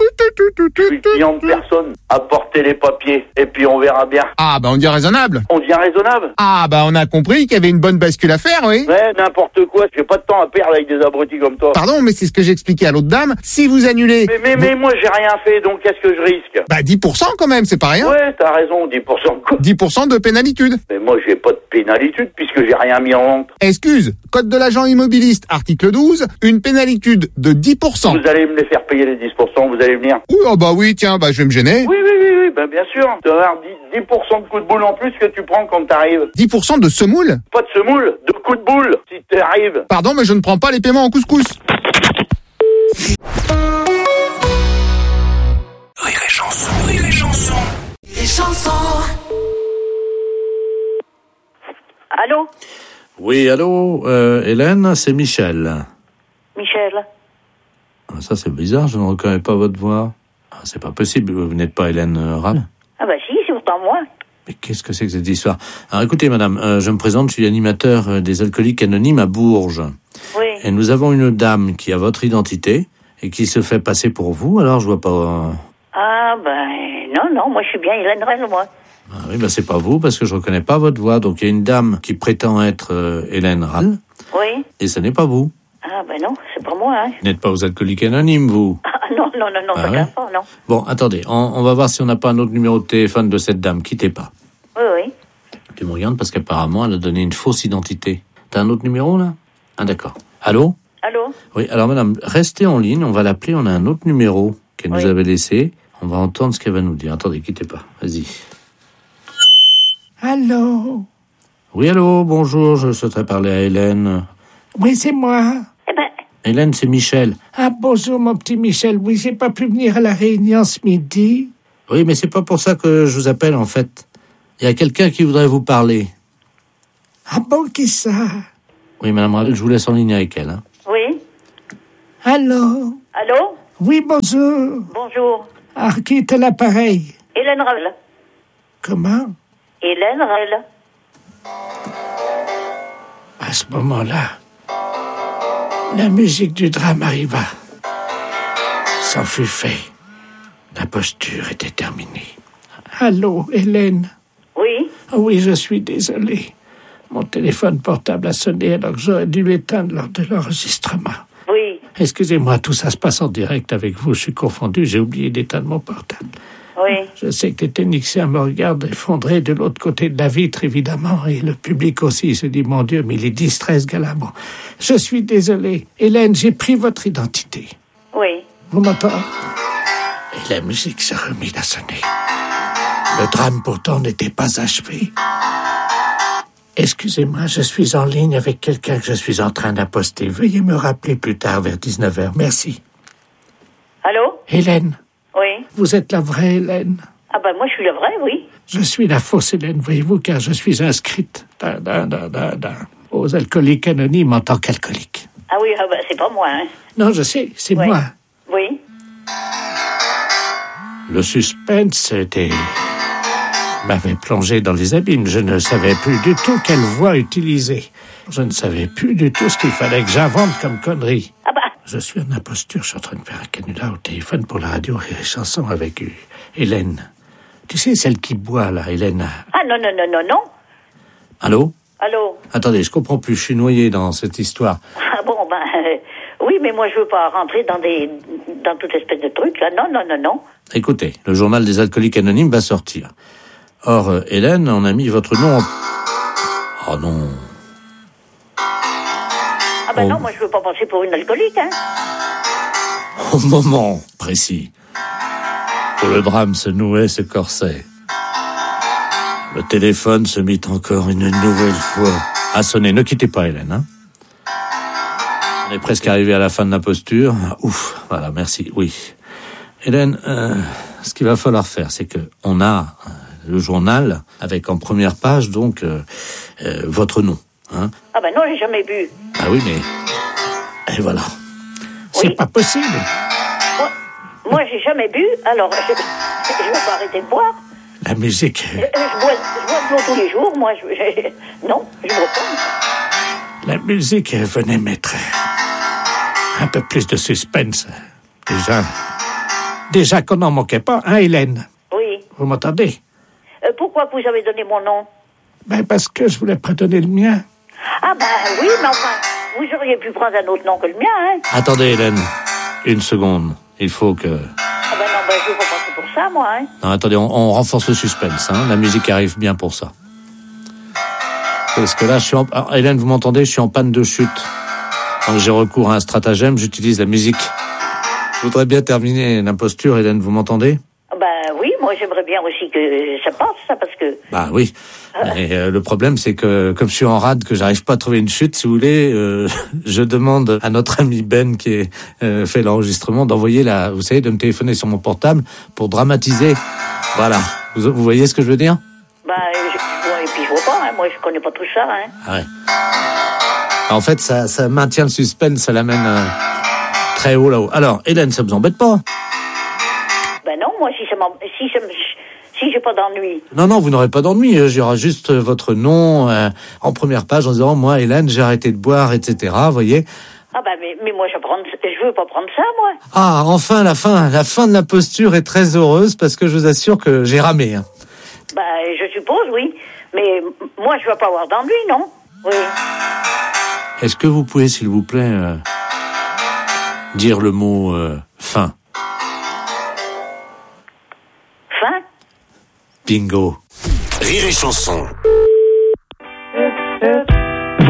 S17: Client de personne. Apportez les papiers, et puis on verra bien.
S13: Ah bah on dit raisonnable.
S17: On dit raisonnable.
S13: Ah bah on a compris qu'il y avait une bonne bascule à faire, oui.
S17: Ouais, n'importe quoi, j'ai pas de temps à perdre avec des abrutis comme toi.
S13: Pardon, mais c'est ce que j'expliquais à l'autre dame. Si vous annulez...
S17: Mais moi j'ai rien fait, donc qu'est-ce que je risque?
S13: Bah 10% quand même, c'est pas rien.
S17: Ouais, t'as raison, 10% quoi?
S13: 10% de pénalitude.
S17: Mais moi j'ai pas de pénalitude puisque j'ai rien mis en vente.
S13: Excuse, code de l'agent immobiliste, article 12, une pénalitude de 10%.
S17: Vous allez me les faire payer les 10%, vous allez venir?
S13: Oui, oh bah oui, tiens, bah je vais me gêner.
S17: Oui, bah bien sûr. Tu vas avoir 10% de coups de boule en plus que tu prends quand t'arrives.
S13: 10% de semoule?
S17: Pas de semoule, de coups de boule, si t'arrives.
S13: Pardon, mais je ne prends pas les paiements en couscous.
S6: Rire et chanson, rire et chanson.
S5: Les chansons.
S12: Allô?
S7: Oui, allô, Hélène, c'est Michel.
S12: Michel?
S7: Ah, ça, c'est bizarre, je ne reconnais pas votre voix. Ah, c'est pas possible, vous n'êtes pas Hélène Ram.
S12: Ah bah si, c'est pourtant moi.
S7: Mais qu'est-ce que c'est que cette histoire? Alors écoutez, madame, je me présente, je suis animateur des Alcooliques Anonymes à Bourges.
S12: Oui.
S7: Et nous avons une dame qui a votre identité et qui se fait passer pour vous, alors je vois pas...
S12: Ah ben non, moi je suis bien Hélène Rell, moi.
S7: Ah oui, ben c'est pas vous, parce que je reconnais pas votre voix. Donc il y a une dame qui prétend être Hélène Rall.
S12: Oui.
S7: Et ce n'est pas vous.
S12: Ah ben non, c'est pas moi, hein.
S7: Vous n'êtes pas aux Alcooliques Anonymes, vous.
S12: Ah non,
S7: Ah
S12: ça
S7: ouais?
S12: pas, non.
S7: Bon, attendez, on va voir si on n'a pas un autre numéro de téléphone de cette dame. Quittez pas.
S12: Oui.
S7: Tu me regardes parce qu'apparemment, elle a donné une fausse identité. T'as un autre numéro, là? Ah, d'accord. Allô?
S12: Allô?
S7: Oui, alors madame, restez en ligne, on va l'appeler, on a un autre numéro qu'elle nous avait laissé. On va entendre ce qu'elle va nous dire. Attendez, quittez pas. Vas-y.
S9: Allô?
S7: Oui, allô, bonjour, je souhaiterais parler à Hélène.
S9: Oui, c'est moi.
S7: Hélène, c'est Michel.
S9: Ah, bonjour, mon petit Michel. Oui, j'ai pas pu venir à la réunion ce midi.
S7: Oui, mais c'est pas pour ça que je vous appelle, en fait. Il y a quelqu'un qui voudrait vous parler.
S9: Ah bon, qui ça?
S7: Oui, madame Ravel, je vous laisse en ligne avec elle. Hein.
S12: Oui.
S9: Allô?
S12: Allô?
S9: Oui, bonjour.
S12: Bonjour.
S9: Ah, qui est à l'appareil?
S12: Hélène Ravel.
S9: Comment?
S12: Hélène Ravel.
S9: À ce moment-là, la musique du drame arriva. C'en fut fait. La posture était terminée. Allô, Hélène?
S12: Oui?
S9: Oui, je suis désolé. Mon téléphone portable a sonné alors que j'aurais dû l'éteindre lors de l'enregistrement.
S12: Oui.
S9: Excusez-moi, tout ça se passe en direct avec vous. Je suis confondu, j'ai oublié d'éteindre mon portable.
S12: Oui.
S9: Je sais que les techniciens me regardent effondrés de l'autre côté de la vitre, évidemment, et le public aussi. Il se dit, mon Dieu, mais il est distrait, ce gars-là. Bon, je suis désolé. Hélène, j'ai pris votre identité.
S12: Oui.
S9: Vous m'entendez? Et la musique s'est remise à sonner. Le drame, pourtant, n'était pas achevé. Excusez-moi, je suis en ligne avec quelqu'un que je suis en train d'apposter. Veuillez me rappeler plus tard, vers 19h. Merci.
S12: Allô?
S9: Hélène?
S12: Oui.
S9: Vous êtes la vraie Hélène?
S12: Ah ben moi je suis la vraie, oui.
S9: Je suis la fausse Hélène, voyez-vous, car je suis inscrite aux alcooliques anonymes en tant qu'alcoolique.
S12: Ah oui, ah ben, c'est pas moi, hein.
S9: Non, je sais, c'est moi.
S12: Oui.
S9: Le suspense m'avait plongé dans les abîmes. Je ne savais plus du tout quelle voix utiliser. Je ne savais plus du tout ce qu'il fallait que j'invente comme connerie.
S12: Ah bah.
S9: Je suis en imposture, je suis en train de faire un canular au téléphone pour la radio Rire et Chanson avec Hélène. Tu sais, celle qui boit, là, Hélène.
S12: Ah non.
S7: Allô?
S12: Allô?
S7: Attendez, je comprends plus, je suis noyé dans cette histoire.
S12: Ah bon, oui, mais moi je veux pas rentrer dans toute espèce de truc, là. Non.
S7: Écoutez, le journal des alcooliques anonymes va sortir. Or, Hélène, on a mis votre nom en... Oh non.
S12: Ah ben non, moi je veux pas passer pour une alcoolique, hein.
S7: Au moment précis où le drame se nouait ce corset, le téléphone se mit encore une nouvelle fois à sonner. Ne quittez pas, Hélène, hein. On est presque arrivé à la fin de l'imposture. Ouf, voilà, merci, oui. Hélène, ce qu'il va falloir faire, c'est que on a le journal avec en première page, donc, votre nom, hein.
S12: Ah ben non, j'ai jamais bu.
S7: Ah oui, mais... Et voilà.
S9: C'est pas possible.
S12: Moi, j'ai jamais bu, alors je vais pas arrêter de boire.
S9: La musique...
S12: Je bois de l'eau tous les jours, moi. Non, je bois pas.
S9: La musique venait mettre un peu plus de suspense. Déjà qu'on n'en manquait pas, hein, Hélène?
S12: Oui.
S9: Vous m'entendez?
S12: Pourquoi vous avez donné mon nom?
S9: Ben, parce que je voulais pas donner le mien.
S12: Ah ben oui, mais enfin, vous auriez pu prendre un autre nom que le mien, hein.
S7: Attendez, Hélène, une seconde. Il faut que...
S12: Ah ben non, je veux pas passer pour ça, moi, hein.
S7: Non, attendez, on renforce le suspense, hein. La musique arrive bien pour ça. Parce que là, Hélène, vous m'entendez? Je suis en panne de chute. Donc j'ai recours à un stratagème, j'utilise la musique. Je voudrais bien terminer l'imposture, Hélène, vous m'entendez?
S12: Ben oui, moi j'aimerais bien aussi que ça passe, ça, parce que...
S7: Bah oui. Et le problème, c'est que comme je suis en rade, que j'arrive pas à trouver une chute, si vous voulez, je demande à notre ami Ben qui fait l'enregistrement d'envoyer vous savez, de me téléphoner sur mon portable pour dramatiser. Voilà. Vous voyez ce que je veux dire?
S12: Bah, et puis je vois pas, hein. Moi je connais pas tout ça, hein.
S7: Ah ouais. En fait, ça maintient le suspense, ça l'amène très haut là-haut. Alors, Hélène, ça vous embête pas?
S12: Ben non, moi si j'ai pas d'ennui.
S7: Non, vous n'aurez pas d'ennui. Il y aura juste votre nom en première page en disant, moi, Hélène, j'ai arrêté de boire, etc. Vous voyez?
S12: Ah ben, mais moi, je veux pas prendre ça, moi.
S7: Ah, enfin, la fin de la posture est très heureuse parce que je vous assure que j'ai ramé. Hein.
S12: Ben, je suppose, oui. Mais moi, je veux pas avoir d'ennui, non? Oui.
S7: Est-ce que vous pouvez, s'il vous plaît, dire le mot fin?
S12: Fin?
S7: Bingo.
S6: Rire et Chanson.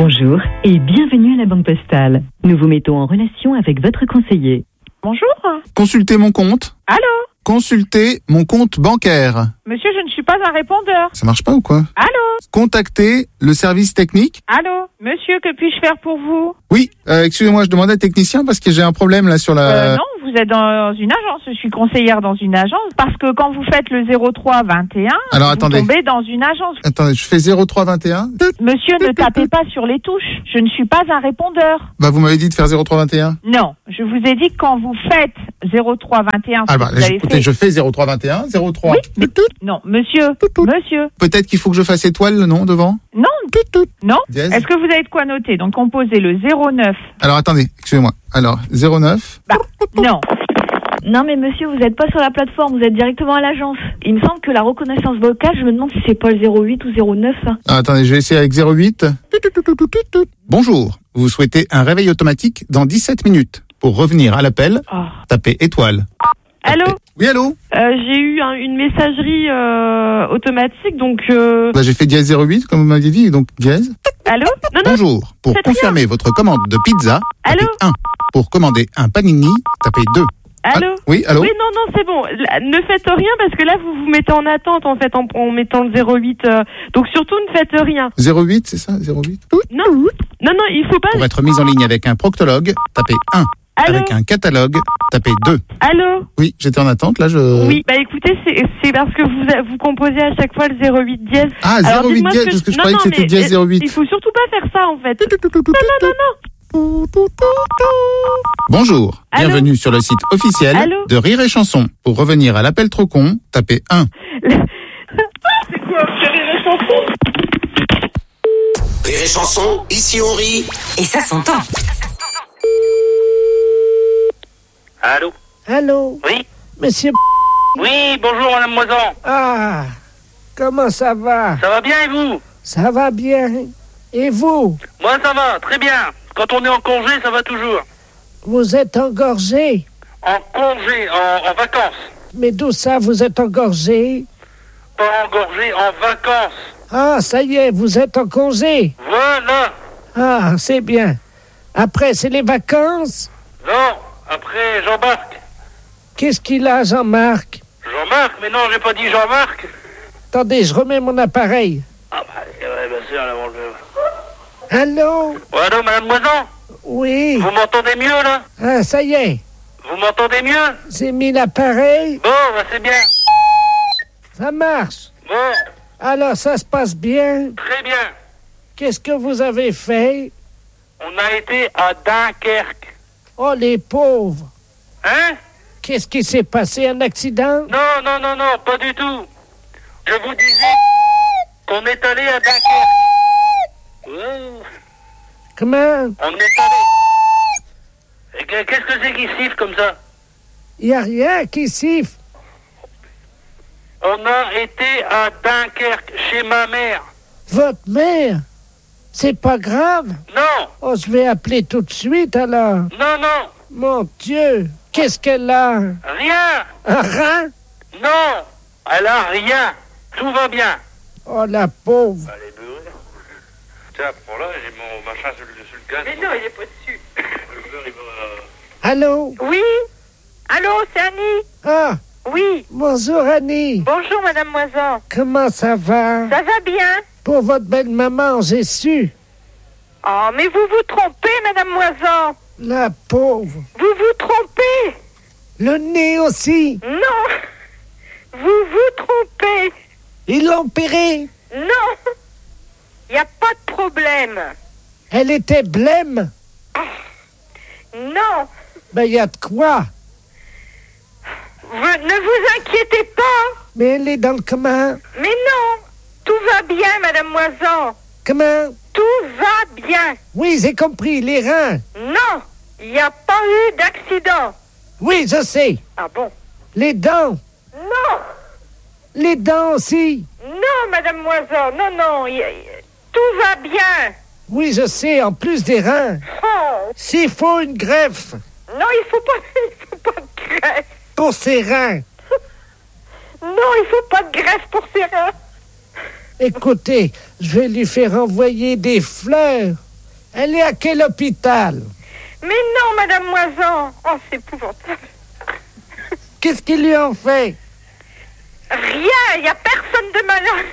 S18: Bonjour et bienvenue à la Banque Postale. Nous vous mettons en relation avec votre conseiller.
S3: Bonjour.
S2: Consultez mon compte.
S3: Allô?
S2: Consultez mon compte bancaire.
S3: Monsieur, je ne suis pas un répondeur.
S2: Ça marche pas ou quoi?
S3: Allô?
S2: Contactez le service technique.
S3: Allô? Monsieur, que puis-je faire pour vous?
S2: Oui, excusez-moi, je demandais à technicien parce que j'ai un problème là sur la...
S3: Non, vous êtes dans une agence. Je suis conseillère dans une agence. Parce que quand vous faites le 0321,
S2: Alors,
S3: vous
S2: attendez.
S3: tombez dans une agence.
S2: Attendez, je fais 0321.
S3: Monsieur, ne tapez pas sur les touches. Je ne suis pas un répondeur.
S2: Bah, vous m'avez dit de faire 0321.
S3: Non, je vous ai dit que quand vous faites 0321,
S2: Ah bah,
S3: vous avez
S2: écoutez,
S3: fait...
S2: je fais 0321, 03.
S3: Oui, mais... Non, monsieur, monsieur.
S2: Peut-être qu'il faut que je fasse étoile, le nom, devant?
S3: Non, non.
S2: Dièse.
S3: Est-ce que vous avez de quoi noter? Donc, composez le 09.
S2: Alors, attendez, excusez-moi. Alors, 09.
S3: Bah, non.
S19: Non mais monsieur, vous n'êtes pas sur la plateforme, vous êtes directement à l'agence. Il me semble que la reconnaissance vocale, je me demande si c'est pas le 08 ou 09. Ça.
S2: Ah, attendez, je vais essayer avec 08. Bonjour, vous souhaitez un réveil automatique dans 17 minutes. Pour revenir à l'appel, tapez étoile.
S20: Allô?
S2: Oui, allô?
S20: J'ai eu une messagerie automatique, donc...
S2: Bah, j'ai fait dièse 08, comme vous m'aviez dit, donc dièse.
S20: Allô? Non,
S2: Bonjour, pour confirmer votre commande de pizza, tapez 1. Pour commander un panini, tapez 2.
S20: Allô?
S2: Oui, allô?
S20: Oui, non, c'est bon. Ne faites rien parce que là, vous vous mettez en attente, en fait, en mettant le 08. Donc, surtout, ne faites rien.
S2: 08, c'est ça? 08?
S20: Non, il faut pas...
S2: Pour être mis en ligne avec un proctologue, tapez 1.
S20: Allô?
S2: Avec un catalogue, tapez 2.
S20: Allô?
S2: Oui, j'étais en attente, là, je...
S20: Oui, bah écoutez, c'est parce que vous composez à chaque fois le 08 dièse.
S2: Ah, 08 dièse, parce que je croyais que c'était dièse 08.
S20: Il faut surtout pas faire ça, en fait. Non.
S2: Bonjour,
S20: Allô?
S2: bienvenue sur le site officiel
S20: Allô?
S2: de Rire et Chanson. Pour revenir à l'appel trop con, tapez 1.
S20: C'est quoi? Rire et Chanson?
S6: Rire et Chanson, ici on rit.
S5: Et ça s'entend.
S17: Allô?
S9: Allô?
S17: Oui?
S9: Monsieur...
S17: Oui, bonjour Madame Moisan.
S9: Ah, comment ça va?
S17: Ça va bien et vous?
S9: Ça va bien. Et vous?
S17: Moi ça va, très bien. Quand on est en congé, ça va toujours.
S9: Vous êtes engorgé?
S17: En congé, en vacances.
S9: Mais d'où ça, vous êtes engorgé?
S17: Pas engorgé, en vacances.
S9: Ah, ça y est, vous êtes en congé?
S17: Voilà.
S9: Ah, c'est bien. Après, c'est les vacances?
S17: Non, après Jean-Marc.
S9: Qu'est-ce qu'il a, Jean-Marc?
S17: Jean-Marc? Mais non, j'ai pas dit Jean-Marc.
S9: Attendez, je remets mon appareil.
S17: Ah bah, ouais, bien sûr, là,
S9: Allô?
S17: Allô, Madame Moisan?
S9: Oui.
S17: Vous m'entendez mieux, là?
S9: Ah, ça y est.
S17: Vous m'entendez mieux?
S9: J'ai mis l'appareil.
S17: Bon, bah c'est bien.
S9: Ça marche.
S17: Bon.
S9: Alors, ça se passe bien?
S17: Très bien.
S9: Qu'est-ce que vous avez fait?
S17: On a été à Dunkerque.
S9: Oh, les pauvres.
S17: Hein?
S9: Qu'est-ce qui s'est passé? Un accident?
S17: Non, pas du tout. Je vous disais qu'on est allé à Dunkerque.
S9: Comment?
S17: On est allé. Qu'est-ce que c'est qui siffle comme ça?
S9: Il n'y a rien qui siffle.
S17: On a été à Dunkerque, chez ma mère.
S9: Votre mère? C'est pas grave?
S17: Non.
S9: Oh, je vais appeler tout de suite alors.
S17: Non.
S9: Mon Dieu, qu'est-ce qu'elle a?
S17: Rien.
S9: Un rein?
S17: Non, elle a rien. Tout va bien.
S9: Oh, la pauvre.
S17: Elle est beurrée. Tiens, prends là, j'ai mon machin sur le gaz.
S10: Mais non, il est pas dessus.
S17: Le beurre, il va...
S9: Allô?
S10: Oui? Allô, c'est Annie?
S9: Ah,
S10: Oui.
S9: bonjour Annie.
S10: Bonjour, Madame Moisan.
S9: Comment ça va?
S10: Ça va bien?
S9: Pour votre belle maman, j'ai su.
S10: Oh, mais vous vous trompez, Madame Moisan.
S9: La pauvre.
S10: Vous vous trompez.
S9: Le nez aussi.
S10: Non. Vous vous trompez.
S9: Ils l'ont opérée.
S10: Non. Il n'y a pas de problème.
S9: Elle était blême.
S10: Non.
S9: Ben, il y a de quoi.
S10: Ne vous inquiétez pas.
S9: Mais elle est dans le comment?
S10: Mais non. Tout va bien, Madame Moisan.
S9: Comment?
S10: Tout va bien.
S9: Oui, j'ai compris, les reins.
S10: Non. Il n'y a pas eu d'accident.
S9: Oui, je sais.
S10: Ah bon?
S9: Les dents.
S10: Non.
S9: Les dents aussi.
S10: Non, Madame Moisan. Non. Tout va bien.
S9: Oui, je sais, en plus des reins.
S10: Oh.
S9: S'il faut une greffe.
S10: Non, il faut pas de greffe.
S9: Pour ses reins.
S10: Non, il faut pas de greffe pour ses reins.
S9: Écoutez, je vais lui faire envoyer des fleurs. Elle est à quel hôpital?
S10: Mais non, Madame Moisan. Oh, c'est épouvantable.
S9: Qu'est-ce qu'ils lui ont fait?
S10: Rien, il n'y a personne de malade.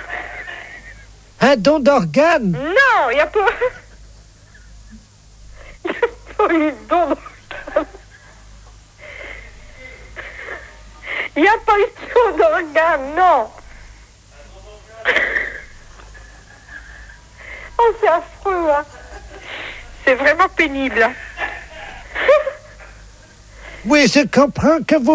S9: Un don d'organes?
S10: Non, il n'y a pas... Il n'y a pas eu de don d'organes. Il n'y a pas eu de don d'organes, non. Oh, c'est affreux, hein. C'est vraiment pénible.
S9: Oui, je comprends que vous